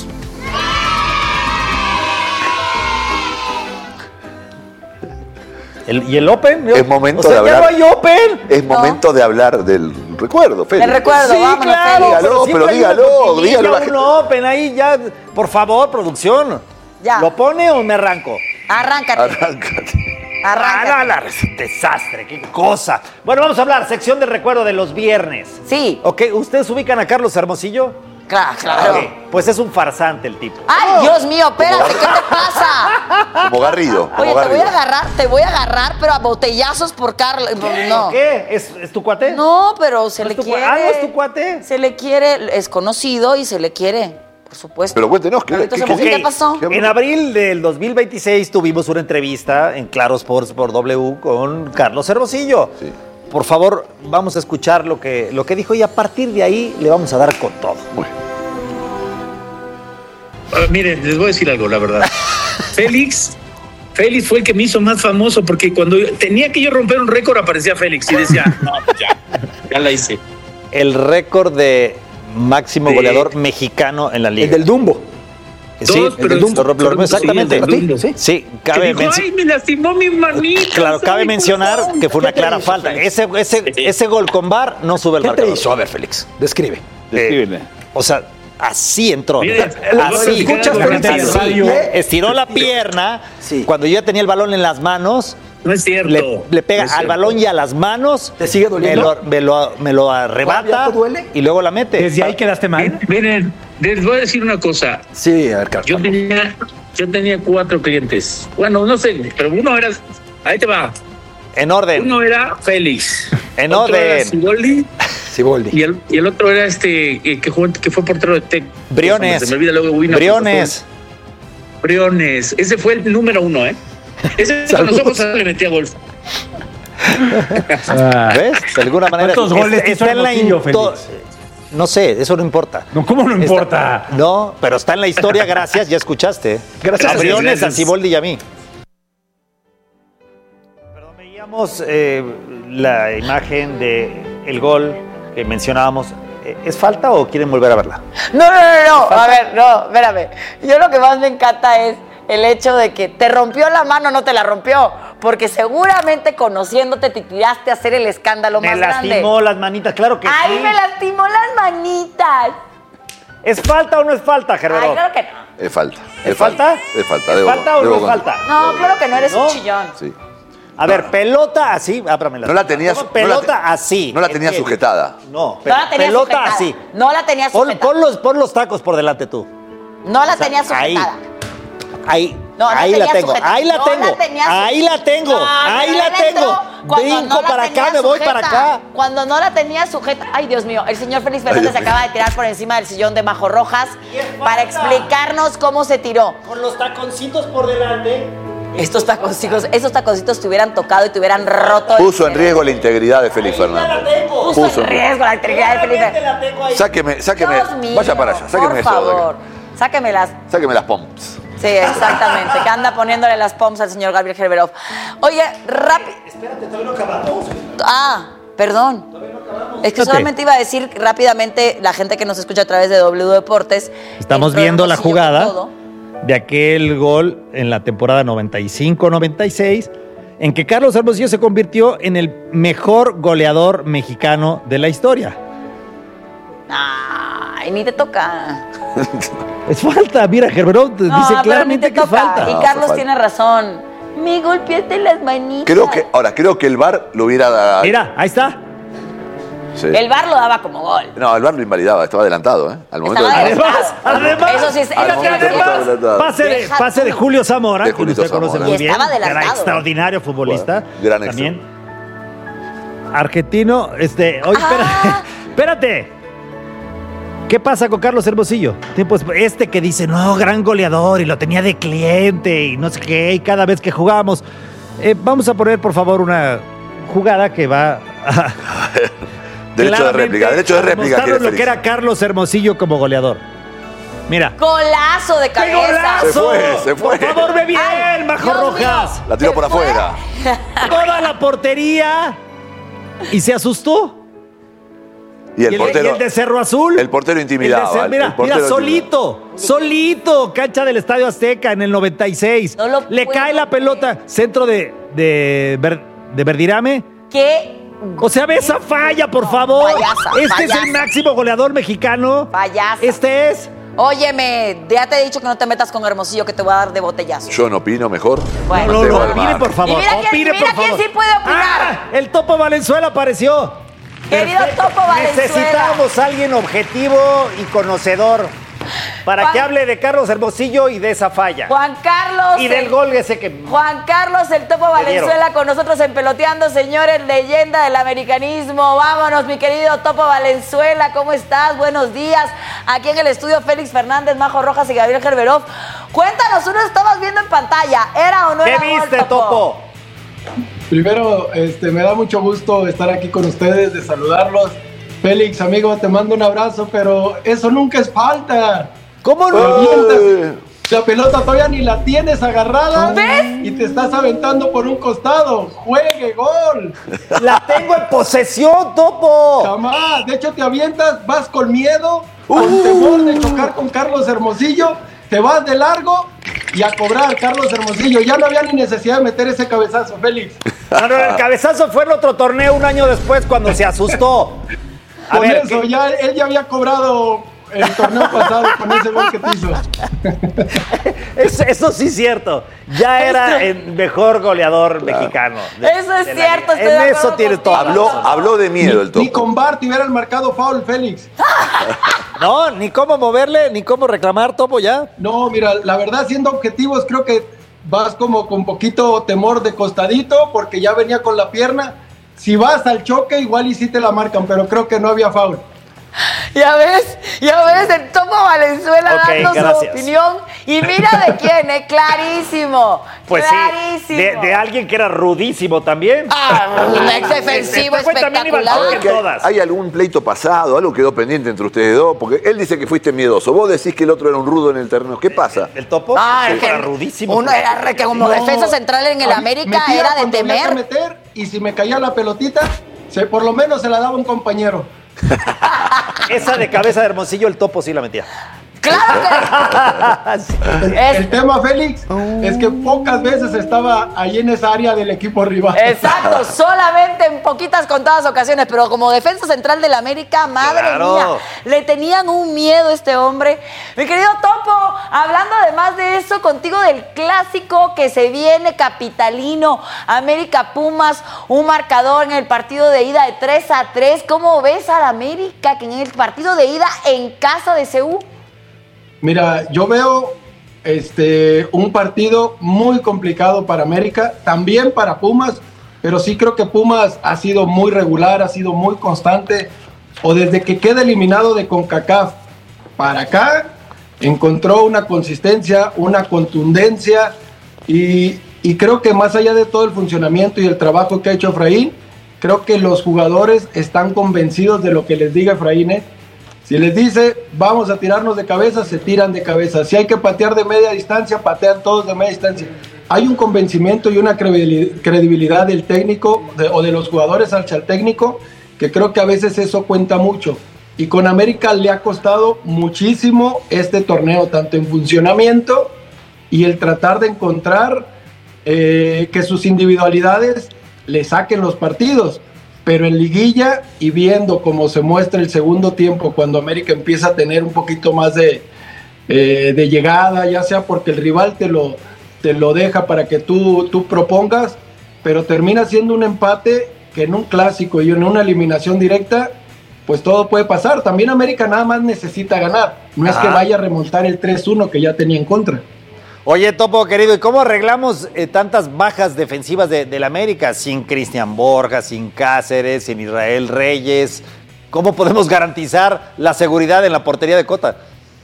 El- ¿Y el Open? Es momento o sea, de ya hablar. no hay Open. Es momento de hablar del recuerdo, Félix. El recuerdo, Sí, vámonos, claro, Félix. Dígalo, siempre pero hay una dígalo, cortinilla, dígalo a la un gente. Open ahí ya. Por favor, producción. Ya. ¿Lo pone o me arranco? Arráncate. Arráncate. Arráncate. Ah, no, la- desastre, qué cosa. Bueno, vamos a hablar, sección del recuerdo de los viernes. Sí. Ok, ¿ustedes ubican a Carlos Hermosillo? Claro, claro. Ok, pues es un farsante el tipo. ¡Ay, Dios mío, espérate! ¿Qué te pasa? Como Garrido. Oye, como te Garrido. voy a agarrar, te voy a agarrar, pero a botellazos por Carlos. No. ¿Qué? ¿Es, ¿Es tu cuate? No, pero se le tu quiere. cua- ah, ¿no es tu cuate? Se le quiere, es conocido y se le quiere, por supuesto. Pero cuéntenos, ¿qué, Carlitos qué- Hermosillo, qué- ¿qué pasó? En abril del dos mil veintiséis tuvimos una entrevista en Claro Sports por W con Carlos Hermosillo. Sí. Por favor, vamos a escuchar lo que, lo que dijo y a partir de ahí le vamos a dar con todo. Ah, miren, les voy a decir algo, la verdad. Félix, Félix fue el que me hizo más famoso porque cuando tenía que yo romper un récord aparecía Félix y decía, no, pues ya, ya la hice. El récord de máximo De- goleador mexicano en la liga. El del Dumbo. Sí, Dos, el pero del Dumbo. Lo- lo- pero- exactamente. sí, el del Dumbo. Sí, sí, Que cabe dijo, menci- ay, me lastimó mi manita. Claro, cabe ay, mencionar perdón". que fue una ¿Qué te clara hizo, falta. Félix? Ese, ese, ese gol con V A R no sube el ¿Qué te marcador. hizo? A ver, Félix, describe. Eh, o sea, así entró. Mira, así. escuchas Así. frente al radio. Estiró la pierna. Cuando yo ya tenía el balón en las manos. No es cierto. Le, le pega No es al cierto. balón y a las manos. ¿Te sigue doliendo? Me lo, me lo, me lo arrebata. ¿Todavía te duele? Y luego la mete. ¿Desde ahí quedaste mal? Miren, les voy a decir una cosa. Sí, a ver, Carlos. Yo tenía, yo tenía cuatro clientes. Bueno, no sé, pero uno era. Ahí te va. En orden. Uno era Félix. En otro orden. Era Siboldi, Siboldi. y, el, y el otro era este eh, que, jugó, que fue portero de Tec. Briones. Se me olvida luego. Wina, Briones. Briones. Ese fue el número uno, ¿eh? Ese con los ojos le metía golf. ¿Ves? De alguna manera. ¿Cuántos goles está, hizo está en la Hermosillo, into- Félix? No sé, eso no importa. No, ¿cómo no Está- importa? no, pero está en la historia, gracias, ya escuchaste. Gracias, A Briones, gracias. a Siboldi y a mí. Perdón, veíamos eh, la imagen de el gol que mencionábamos. Eh, ¿Es falta o quieren volver a verla? No, no, no, no. A ver, no, espérame. Yo lo que más me encanta es el hecho de que te rompió la mano, no te la rompió. Porque seguramente conociéndote te tiraste a hacer el escándalo Me más grande. lastimó las manitas, claro que ¡Ay, sí. me lastimó las manitas! ¿Es falta o no es falta, Ay, Gerberó? claro que no. Es falta. ¿Es falta? Es falta. ¿Es debo- falta o debo no es con- falta? No, claro que no, eres ¿No? un chillón. Sí. A ver, pelota así, ábrame No la tenía, Toma no la pelota te- así. No la tenía entiende. sujetada. No, pe- No la tenía pelota sujetada. así. No la tenía Pon, sujetada. pon los, pon los tacos por delante tú. No la O sea, tenía ahí. sujetada. Ahí. No, no ahí la tenía tengo. sujetada. Ahí la No tengo. la tenía su- Ahí la tengo. No, ahí pero la él tengo. entró cuando Brinco no la para tenía acá, me voy para sujeta. acá. Cuando no la tenía sujeta. Ay, Dios mío, el señor Félix Fernández Dios se mío. acaba de tirar por encima del sillón de Majo Rojas para explicarnos cómo se tiró. Con los taconcitos por delante. Estos taconcitos, esos taconcitos te hubieran tocado y te hubieran roto. el Puso en cerebro. riesgo la integridad de Félix Fernández. Puso Puso en riesgo la integridad de Felipe. Sáqueme, sáqueme. Dios mío, Vaya para allá, sáqueme por eso de acá. favor, sáquemelas. Sáqueme las pomps. Sí, exactamente, que anda poniéndole las pomps al señor Gabriel Gerberov. Oye, rápido. Espérate, todavía no acabamos. Ah, perdón. Es que Espérate. solamente iba a decir rápidamente, la gente que nos escucha a través de W Deportes. Estamos entró viendo la Hermosillo jugada con todo. de aquel gol en la temporada noventa y cinco noventa y seis, en que Carlos Hermosillo se convirtió en el mejor goleador mexicano de la historia. Ay, ni te toca. Es falta, mira, Gerberón No, dice pero claramente ni te que toca. falta. Y No, Carlos fue falta. tiene razón. Me golpeaste las manitas. Creo que, ahora, creo que el V A R lo hubiera dado. Mira, ahí está. Sí. El V A R lo daba como gol. No, el V A R lo invalidaba, estaba adelantado, ¿eh? Al momento Estaba del- adelantado. Además, Eso sí es. Al Eso sí momento es estaba cierto. adelantado. Pase de, Deja pase de tú. Julio Zamora, De que Julito usted conoce Zamora. muy Y bien. estaba que era adelantado. extraordinario futbolista. Bueno, gran extra. También. Argentino, este. Oye, Ah. espera- espérate. ¿Qué pasa con Carlos Hermosillo? Pues este que dice, no, gran goleador y lo tenía de cliente y no sé qué, y cada vez que jugamos. Eh, vamos a poner, por favor, una jugada que va a. Derecho de réplica, derecho de réplica. Mostraron quiere lo que Félix. era Carlos Hermosillo como goleador. Mira. Golazo de ¡Qué cabeza. golazo! Se fue, se fue. Por favor, ve bien, Ay, Majo Dios Rojas. La tiró ¿Se por fue? afuera. Toda la portería. Y se asustó. Y el y, el, portero. y el de Cerro Azul. El portero El de intimidaba. Cer- el- mira, el portero mira, solito, solito, cancha del Estadio Azteca en el noventa y seis. No lo Le puedo cae la pelota, centro de, de, Ver- de Verdirame. ¿Qué? O sea, ve esa falla, por favor. Payasa, este es payasa. el máximo goleador mexicano. Payasa. Este es. Óyeme, ya te he dicho que no te metas con Hermosillo, que te voy a dar de botellazo. Yo no opino mejor. Bueno. No, no, Mantengo no, al opine, margen. por favor. Y mira quién- opine, mira por quién favor. sí puede opinar. Ah, el Topo Valenzuela apareció. Querido Topo Valenzuela. Necesitábamos a alguien objetivo y conocedor para Juan, que hable de Carlos Hermosillo y de esa falla. Juan Carlos. Y del el, gol ese que... Juan Carlos, el Topo Valenzuela, con nosotros en Peloteando, señores, leyenda del americanismo. Vámonos, mi querido Topo Valenzuela, ¿cómo estás? Buenos días. Aquí en el estudio Félix Fernández, Majo Rojas y Gabriel Gerberov. Cuéntanos, uno estabas viendo en pantalla, ¿era o no era ¿Qué gol, viste, Topo? Topo? Primero, este, me da mucho gusto estar aquí con ustedes, de saludarlos. Félix, amigo, te mando un abrazo, pero eso nunca es falta. ¿Cómo no? Avientas, la pelota todavía ni la tienes agarrada. ¿Ves? Y te estás aventando por un costado. ¡Juegue, gol! ¡La tengo en posesión, Topo! Jamás. De hecho, te avientas, vas con miedo, con uh. temor de chocar con Carlos Hermosillo. Te vas de largo y a cobrar, Carlos Hermosillo. Ya no había ni necesidad de meter ese cabezazo, Félix. No, no, el cabezazo fue en otro torneo un año después cuando se asustó. A con ver, eso, ¿qué? ya, él ya había cobrado el torneo pasado con ese gol que te hizo. Eso, eso sí es cierto. Ya era el mejor goleador claro. mexicano. De, eso es cierto. En eso tiene todo. Habló, habló de miedo el Topo. Ni con Bart hubieran marcado foul, Félix. No, ni cómo moverle, ni cómo reclamar, Topo, ya. No, mira, la verdad, siendo objetivos, creo que vas como con poquito temor de costadito, porque ya venía con la pierna. Si vas al choque, igual y sí te la marcan, pero creo que no había foul. Ya ves, ya ves, el Topo Valenzuela okay, dando gracias. su opinión. Y mira de quién, ¿eh? Clarísimo. Pues clarísimo. sí, de, de alguien que era rudísimo también. Ah, un ex defensivo este espectacular. Hay, ¿Hay algún pleito pasado? ¿Algo quedó pendiente entre ustedes dos? Porque él dice que fuiste miedoso. Vos decís que el otro era un rudo en el terreno. ¿Qué pasa? ¿El, el Topo? Ah, sí, que era rudísimo. Uno era que como no, defensa central en el América era de temer. Meter, y si me caía la pelotita, se, por lo menos se la daba un compañero. Esa de cabeza de Hermosillo, el Topo sí la metía. ¡Claro que sí. el, el tema, Félix, oh. es que pocas veces estaba ahí en esa área del equipo rival. Exacto, solamente en poquitas contadas ocasiones, pero como defensa central del América, madre claro. mía, le tenían un miedo a este hombre. Mi querido Topo, hablando además de eso, contigo del clásico que se viene capitalino, América Pumas, un marcador en el partido de ida de tres a tres. ¿Cómo ves al América que en el partido de ida en casa de C U? Mira, yo veo este, un partido muy complicado para América, también para Pumas, pero sí creo que Pumas ha sido muy regular, ha sido muy constante, o desde que queda eliminado de CONCACAF para acá, encontró una consistencia, una contundencia, y, y creo que más allá de todo el funcionamiento y el trabajo que ha hecho Efraín, creo que los jugadores están convencidos de lo que les diga Efraín, ¿eh? Si les dice, vamos a tirarnos de cabeza, se tiran de cabeza. Si hay que patear de media distancia, patean todos de media distancia. Hay un convencimiento y una credibilidad del técnico de, o de los jugadores hacia el técnico, que creo que a veces eso cuenta mucho. Y con América le ha costado muchísimo este torneo, tanto en funcionamiento y el tratar de encontrar eh, que sus individualidades le saquen los partidos. Pero en liguilla y viendo cómo se muestra el segundo tiempo, cuando América empieza a tener un poquito más de, eh, de llegada, ya sea porque el rival te lo, te lo deja para que tú, tú propongas, pero termina siendo un empate que en un clásico y en una eliminación directa, pues todo puede pasar. También América nada más necesita ganar, no Ajá. es que vaya a remontar el tres uno que ya tenía en contra. Oye, Topo, querido, ¿y cómo arreglamos eh, tantas bajas defensivas de, del América? Sin Cristian Borja, sin Cáceres, sin Israel Reyes. ¿Cómo podemos garantizar la seguridad en la portería de Cota?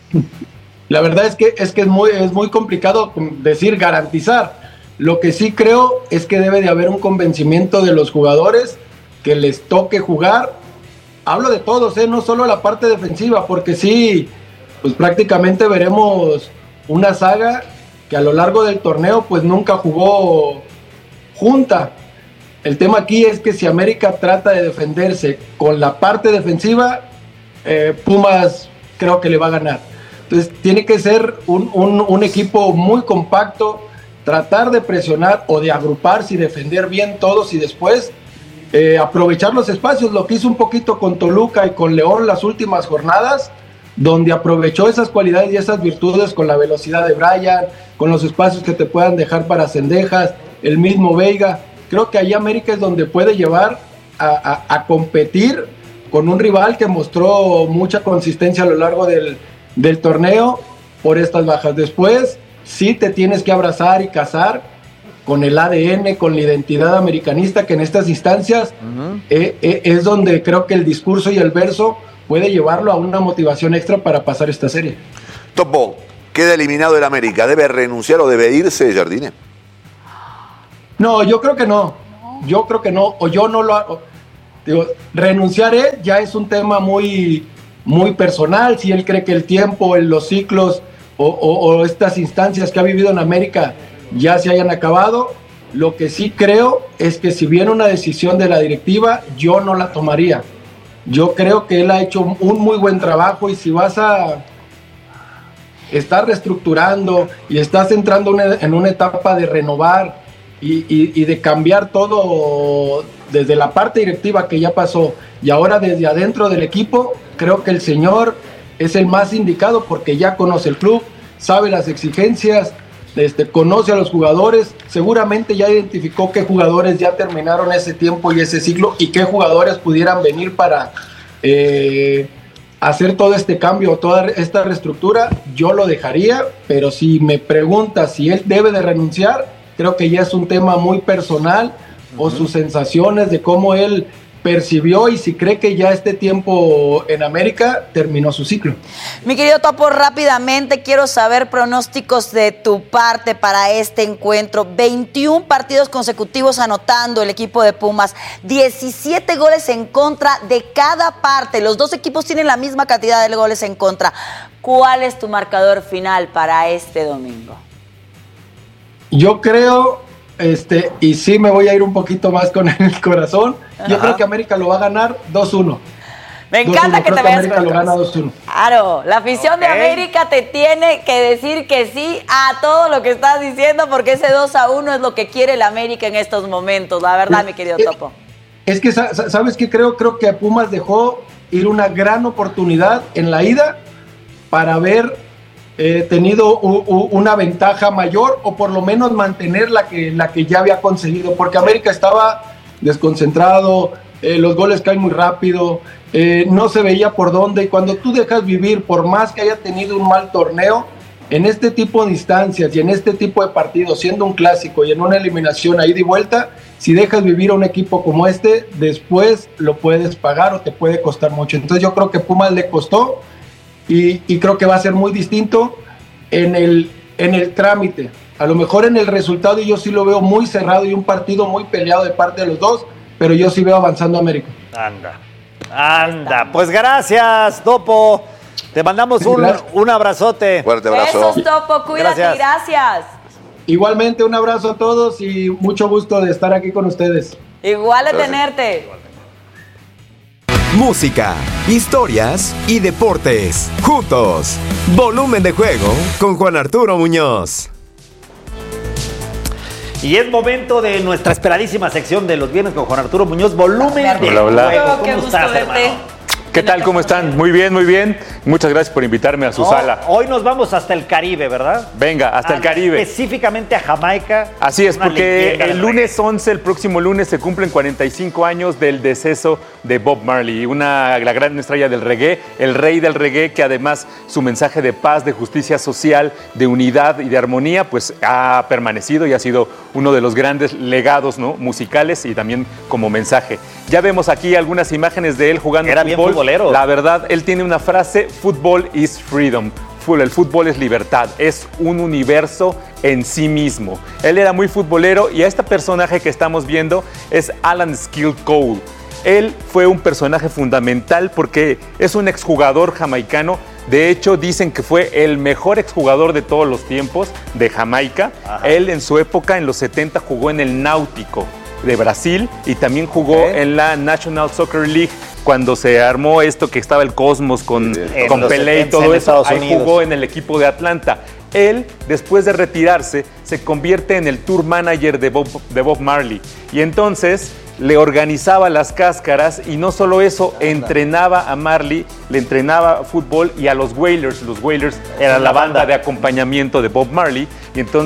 La verdad es que es, que es, muy, es muy complicado decir garantizar. Lo que sí creo es que debe de haber un convencimiento de los jugadores que les toque jugar. Hablo de todos, ¿eh? No solo la parte defensiva, porque sí, pues prácticamente veremos una saga que a lo largo del torneo pues nunca jugó junta. El tema aquí es que si América trata de defenderse con la parte defensiva, eh, Pumas creo que le va a ganar. Entonces tiene que ser un, un, un equipo muy compacto, tratar de presionar o de agruparse y defender bien todos y después eh, aprovechar los espacios, lo que hizo un poquito con Toluca y con León las últimas jornadas, donde aprovechó esas cualidades y esas virtudes con la velocidad de Brian, con los espacios que te puedan dejar para Cendejas, el mismo Veiga. Creo que ahí América es donde puede llevar a, a, a competir con un rival que mostró mucha consistencia a lo largo del, del torneo por estas bajas. Después sí te tienes que abrazar y casar con el A D N, con la identidad americanista, que en estas instancias uh-huh. eh, eh, es donde creo que el discurso y el verso puede llevarlo a una motivación extra para pasar esta serie. Topo, queda eliminado el América. ¿Debe renunciar o debe irse Jardine? No, yo creo que no. Yo creo que no. O yo no lo hago. Digo, renunciar él ya es un tema muy, muy personal. Si él cree que el tiempo, los ciclos o, o, o estas instancias que ha vivido en América ya se hayan acabado. Lo que sí creo es que si viene una decisión de la directiva, yo no la tomaría. Yo creo que él ha hecho un muy buen trabajo y si vas a estar reestructurando y estás entrando una, en una etapa de renovar y, y, y de cambiar todo desde la parte directiva que ya pasó y ahora desde adentro del equipo, creo que el señor es el más indicado porque ya conoce el club, sabe las exigencias, este, conoce a los jugadores, seguramente ya identificó qué jugadores ya terminaron ese tiempo y ese ciclo y qué jugadores pudieran venir para eh, hacer todo este cambio, toda esta reestructura. Yo lo dejaría, pero si me preguntas si él debe de renunciar, creo que ya es un tema muy personal uh-huh. o sus sensaciones de cómo él percibió y si cree que ya este tiempo en América terminó su ciclo. Mi querido Topo, rápidamente quiero saber pronósticos de tu parte para este encuentro. veintiún partidos consecutivos anotando el equipo de Pumas, diecisiete goles en contra de cada parte. Los dos equipos tienen la misma cantidad de goles en contra. ¿Cuál es tu marcador final para este domingo? Yo creo, este, y sí me voy a ir un poquito más con el corazón, Ajá. yo creo que América lo va a ganar dos uno. Me encanta que te que vayas América con lo el gana dos uno. Claro, la afición okay. de América te tiene que decir que sí a todo lo que estás diciendo porque ese dos a uno es lo que quiere el América en estos momentos, la verdad, es, mi querido es, Topo. Es que, ¿sabes qué? Creo, creo que Pumas dejó ir una gran oportunidad en la ida para haber eh, tenido u, u, una ventaja mayor o por lo menos mantener la que, la que ya había conseguido, porque América estaba desconcentrado, eh, los goles caen muy rápido, eh, no se veía por dónde, y cuando tú dejas vivir, por más que haya tenido un mal torneo, en este tipo de instancias y en este tipo de partidos, siendo un clásico y en una eliminación a ida y vuelta, si dejas vivir a un equipo como este, después lo puedes pagar o te puede costar mucho. Entonces yo creo que Pumas le costó y, y creo que va a ser muy distinto en el, en el trámite. A lo mejor en el resultado yo sí lo veo muy cerrado y un partido muy peleado de parte de los dos, pero yo sí veo avanzando a América. Anda, anda. Pues gracias, Topo. Te mandamos un, un abrazote. Fuerte abrazo. Besos, Topo. Cuídate. Gracias. gracias. Igualmente, un abrazo a todos y mucho gusto de estar aquí con ustedes. Igual de tenerte. Música, historias y deportes. Juntos. Volumen de juego con Juan Arturo Muñoz. Y es momento de nuestra esperadísima sección de los viernes con Juan Arturo Muñoz, volumen de hola, hola. juego. ¿Cómo Qué estás, gusto hermano? verte. ¿Qué tal? ¿Cómo están? Muy bien, muy bien. Muchas gracias por invitarme a su No, sala. Hoy nos vamos hasta el Caribe, ¿verdad? Venga, hasta Ah, el Caribe. Específicamente a Jamaica. Así es, Una porque leyenda el del lunes once, el próximo lunes, se cumplen cuarenta y cinco años del deceso de Bob Marley, una, la gran estrella del reggae, el rey del reggae, que además su mensaje de paz, de justicia social, de unidad y de armonía, pues ha permanecido y ha sido uno de los grandes legados, ¿no?, musicales y también como mensaje. Ya vemos aquí algunas imágenes de él jugando Era fútbol. bien futbolero. La verdad, él tiene una frase: "Football is freedom". El fútbol es libertad, es un universo en sí mismo. Él era muy futbolero y a este personaje que estamos viendo es Alan Skill Cole. Él fue un personaje fundamental porque es un exjugador jamaicano. De hecho, dicen que fue el mejor exjugador de todos los tiempos de Jamaica. Ajá. Él en su época, en los setenta, jugó en el Náutico de Brasil y también jugó okay. en la National Soccer League cuando se armó esto que estaba el Cosmos con, con Pelé y todo eso. Ahí Unidos. Jugó en el equipo de Atlanta. Él, después de retirarse, se convierte en el tour manager de Bob, de Bob Marley y entonces le organizaba las cáscaras y no solo eso, entrenaba a Marley, le entrenaba fútbol y a los Wailers. Los Wailers eran la banda de acompañamiento de Bob Marley y entonces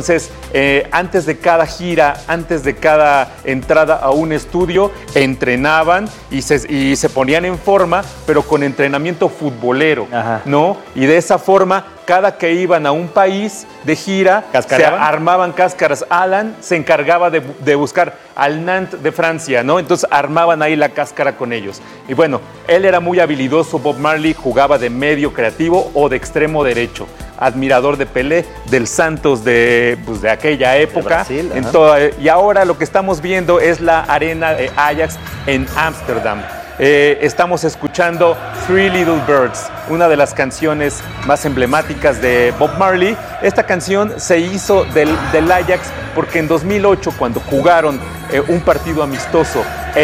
eh, antes de cada gira, antes de cada entrada a un estudio, entrenaban y se, y se ponían en forma, pero con entrenamiento futbolero, Ajá. ¿no? Y de esa forma, cada que iban a un país de gira, se armaban cáscaras. Alan se encargaba de, de buscar al Nantes de Francia, ¿no? Entonces armaban ahí la cáscara con ellos. Y bueno, él era muy habilidoso. Bob Marley jugaba de medio creativo o de extremo derecho. Admirador de Pelé, del Santos de, pues, de aquella época. De Brasil, en toda, y ahora lo que estamos viendo es la arena de Ajax en Ámsterdam. Eh, estamos escuchando Three Little Birds, una de las canciones más emblemáticas de Bob Marley. Esta canción se hizo del, del Ajax porque en dos mil ocho, cuando jugaron eh, un partido amistoso,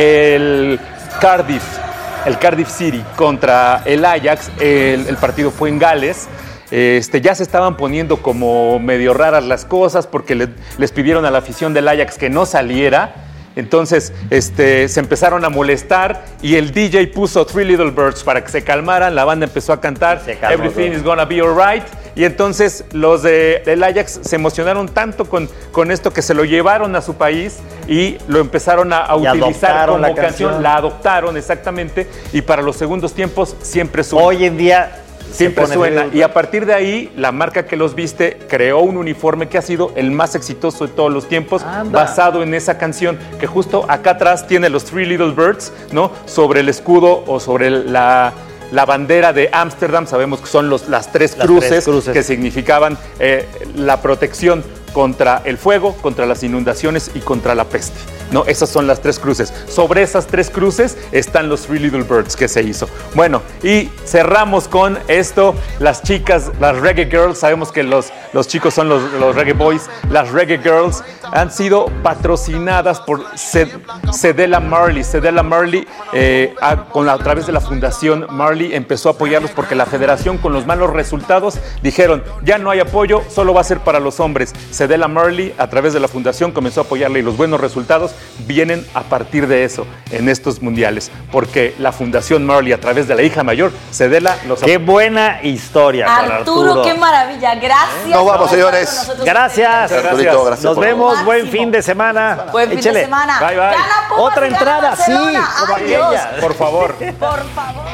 el Cardiff, el Cardiff City contra el Ajax, el, el partido fue en Gales. Este, ya se estaban poniendo como medio raras las cosas porque le, les pidieron a la afición del Ajax que no saliera. Entonces este, se empezaron a molestar y el D J puso Three Little Birds para que se calmaran. La banda empezó a cantar Everything is Gonna Be Alright. Y entonces los de, del Ajax se emocionaron tanto con, con esto que se lo llevaron a su país y lo empezaron a, a utilizar como la canción. canción. La adoptaron exactamente y para los segundos tiempos siempre suena. Hoy en día... Siempre suena. Y a partir de ahí, la marca que los viste creó un uniforme que ha sido el más exitoso de todos los tiempos, Anda. basado en esa canción, que justo acá atrás tiene los Three Little Birds, ¿no? Sobre el escudo o sobre la, la bandera de Ámsterdam. Sabemos que son los, las, tres, las cruces tres cruces que significaban eh, la protección contra el fuego, contra las inundaciones y contra la peste. No, esas son las tres cruces. Sobre esas tres cruces están los Three Little Birds que se hizo. Bueno, y cerramos con esto. Las chicas, las Reggae Girls, sabemos que los, los chicos son los, los Reggae Boys. Las Reggae Girls han sido patrocinadas por Cedella Marley. Cedella Marley, eh, a, con la, a través de la Fundación Marley, empezó a apoyarlos porque la federación, con los malos resultados, dijeron, ya no hay apoyo, solo va a ser para los hombres. Cedella Marley, a través de la Fundación, comenzó a apoyarle y los buenos resultados vienen a partir de eso en estos mundiales, porque la Fundación Marley, a través de la hija mayor, Cedella, los ¡Qué buena historia, Arturo, Arturo! ¡Qué maravilla! Gracias. Nos vamos, señores. Gracias. Gracias. Gracias. Nos vemos. Máximo. Buen fin de semana. Buen fin Échele. de semana. Bye, bye. Gana Pumas, Otra entrada, sí, como aquella. Por favor. Por favor.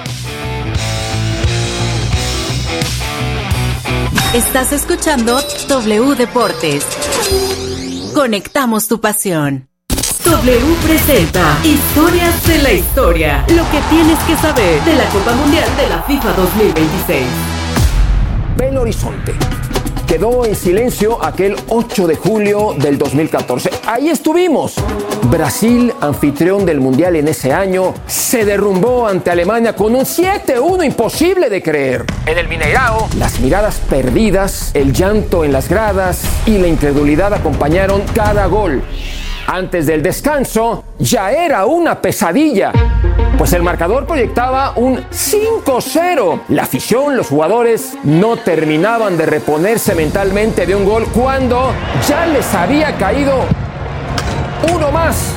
Estás escuchando W Deportes. Conectamos tu pasión. W presenta Historias de la Historia. Lo que tienes que saber de la Copa Mundial de la FIFA dos mil veintiséis. Belo Horizonte. Quedó en silencio aquel ocho de julio del dos mil catorce. Ahí estuvimos. Brasil, anfitrión del Mundial en ese año, se derrumbó ante Alemania con un siete uno imposible de creer. En el Mineirao, las miradas perdidas, el llanto en las gradas y la incredulidad acompañaron cada gol. Antes del descanso, ya era una pesadilla, pues el marcador proyectaba un cinco cero. La afición, los jugadores, no terminaban de reponerse mentalmente de un gol cuando ya les había caído uno más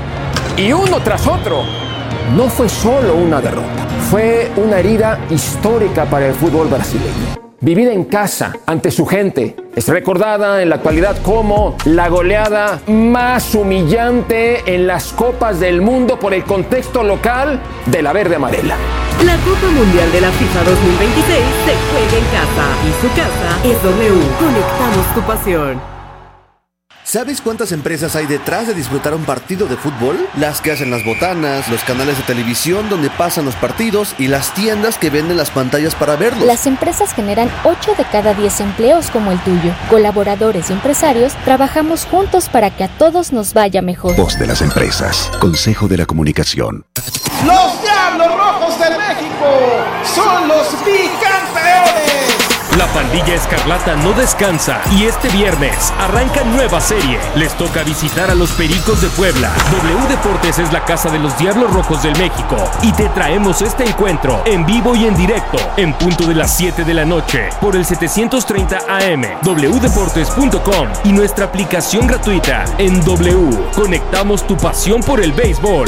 y uno tras otro. No fue solo una derrota, fue una herida histórica para el fútbol brasileño. Vivida en casa, ante su gente, es recordada en la actualidad como la goleada más humillante en las Copas del Mundo por el contexto local de la verde amarela. La Copa Mundial de la FIFA dos mil veintiséis se juega en casa y su casa es W. Conectamos tu pasión. ¿Sabes cuántas empresas hay detrás de disfrutar un partido de fútbol? Las que hacen las botanas, los canales de televisión donde pasan los partidos y las tiendas que venden las pantallas para verlos. Las empresas generan ocho de cada diez empleos como el tuyo. Colaboradores y empresarios trabajamos juntos para que a todos nos vaya mejor. Voz de las empresas. Consejo de la Comunicación. Los Diablos Rojos de México son los bicampeones. La pandilla escarlata no descansa y este viernes arranca nueva serie. Les toca visitar a los Pericos de Puebla. W Deportes es la casa de los Diablos Rojos del México y te traemos este encuentro en vivo y en directo en punto de las siete de la noche por el setecientos treinta A M, w deportes punto com y nuestra aplicación gratuita en W. Conectamos tu pasión por el béisbol.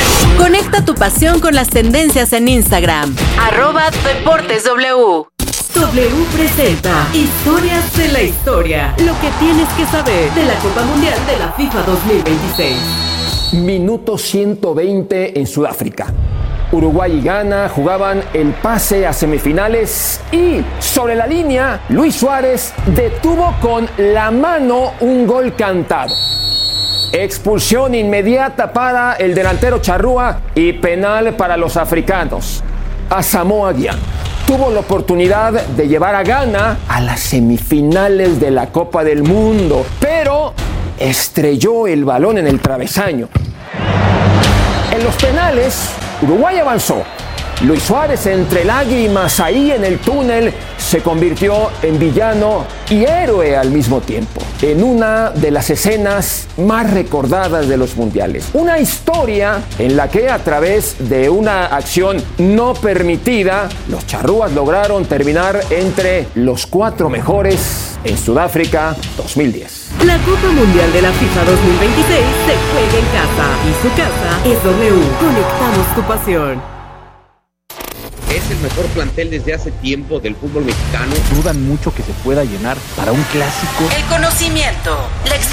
Conecta tu pasión con las tendencias en Instagram. Arroba Deportes W. W presenta Historias de la Historia. Lo que tienes que saber de la Copa Mundial de la FIFA dos mil veintiséis. Minuto ciento veinte en Sudáfrica. Uruguay y Ghana jugaban el pase a semifinales y sobre la línea Luis Suárez detuvo con la mano un gol cantado. Expulsión inmediata para el delantero charrúa y penal para los africanos. Asamoah Gyan tuvo la oportunidad de llevar a Ghana a las semifinales de la Copa del Mundo, pero estrelló el balón en el travesaño. En los penales, Uruguay avanzó. Luis Suárez, entre lágrimas ahí en el túnel, se convirtió en villano y héroe al mismo tiempo, en una de las escenas más recordadas de los mundiales. Una historia en la que a través de una acción no permitida, los charrúas lograron terminar entre los cuatro mejores en Sudáfrica dos mil diez. La Copa Mundial de la FIFA dos mil veintiséis se juega en casa y su casa es W. Conectamos tu pasión. Es el mejor plantel desde hace tiempo del fútbol mexicano. Dudan mucho que se pueda llenar para un clásico. El conocimiento, la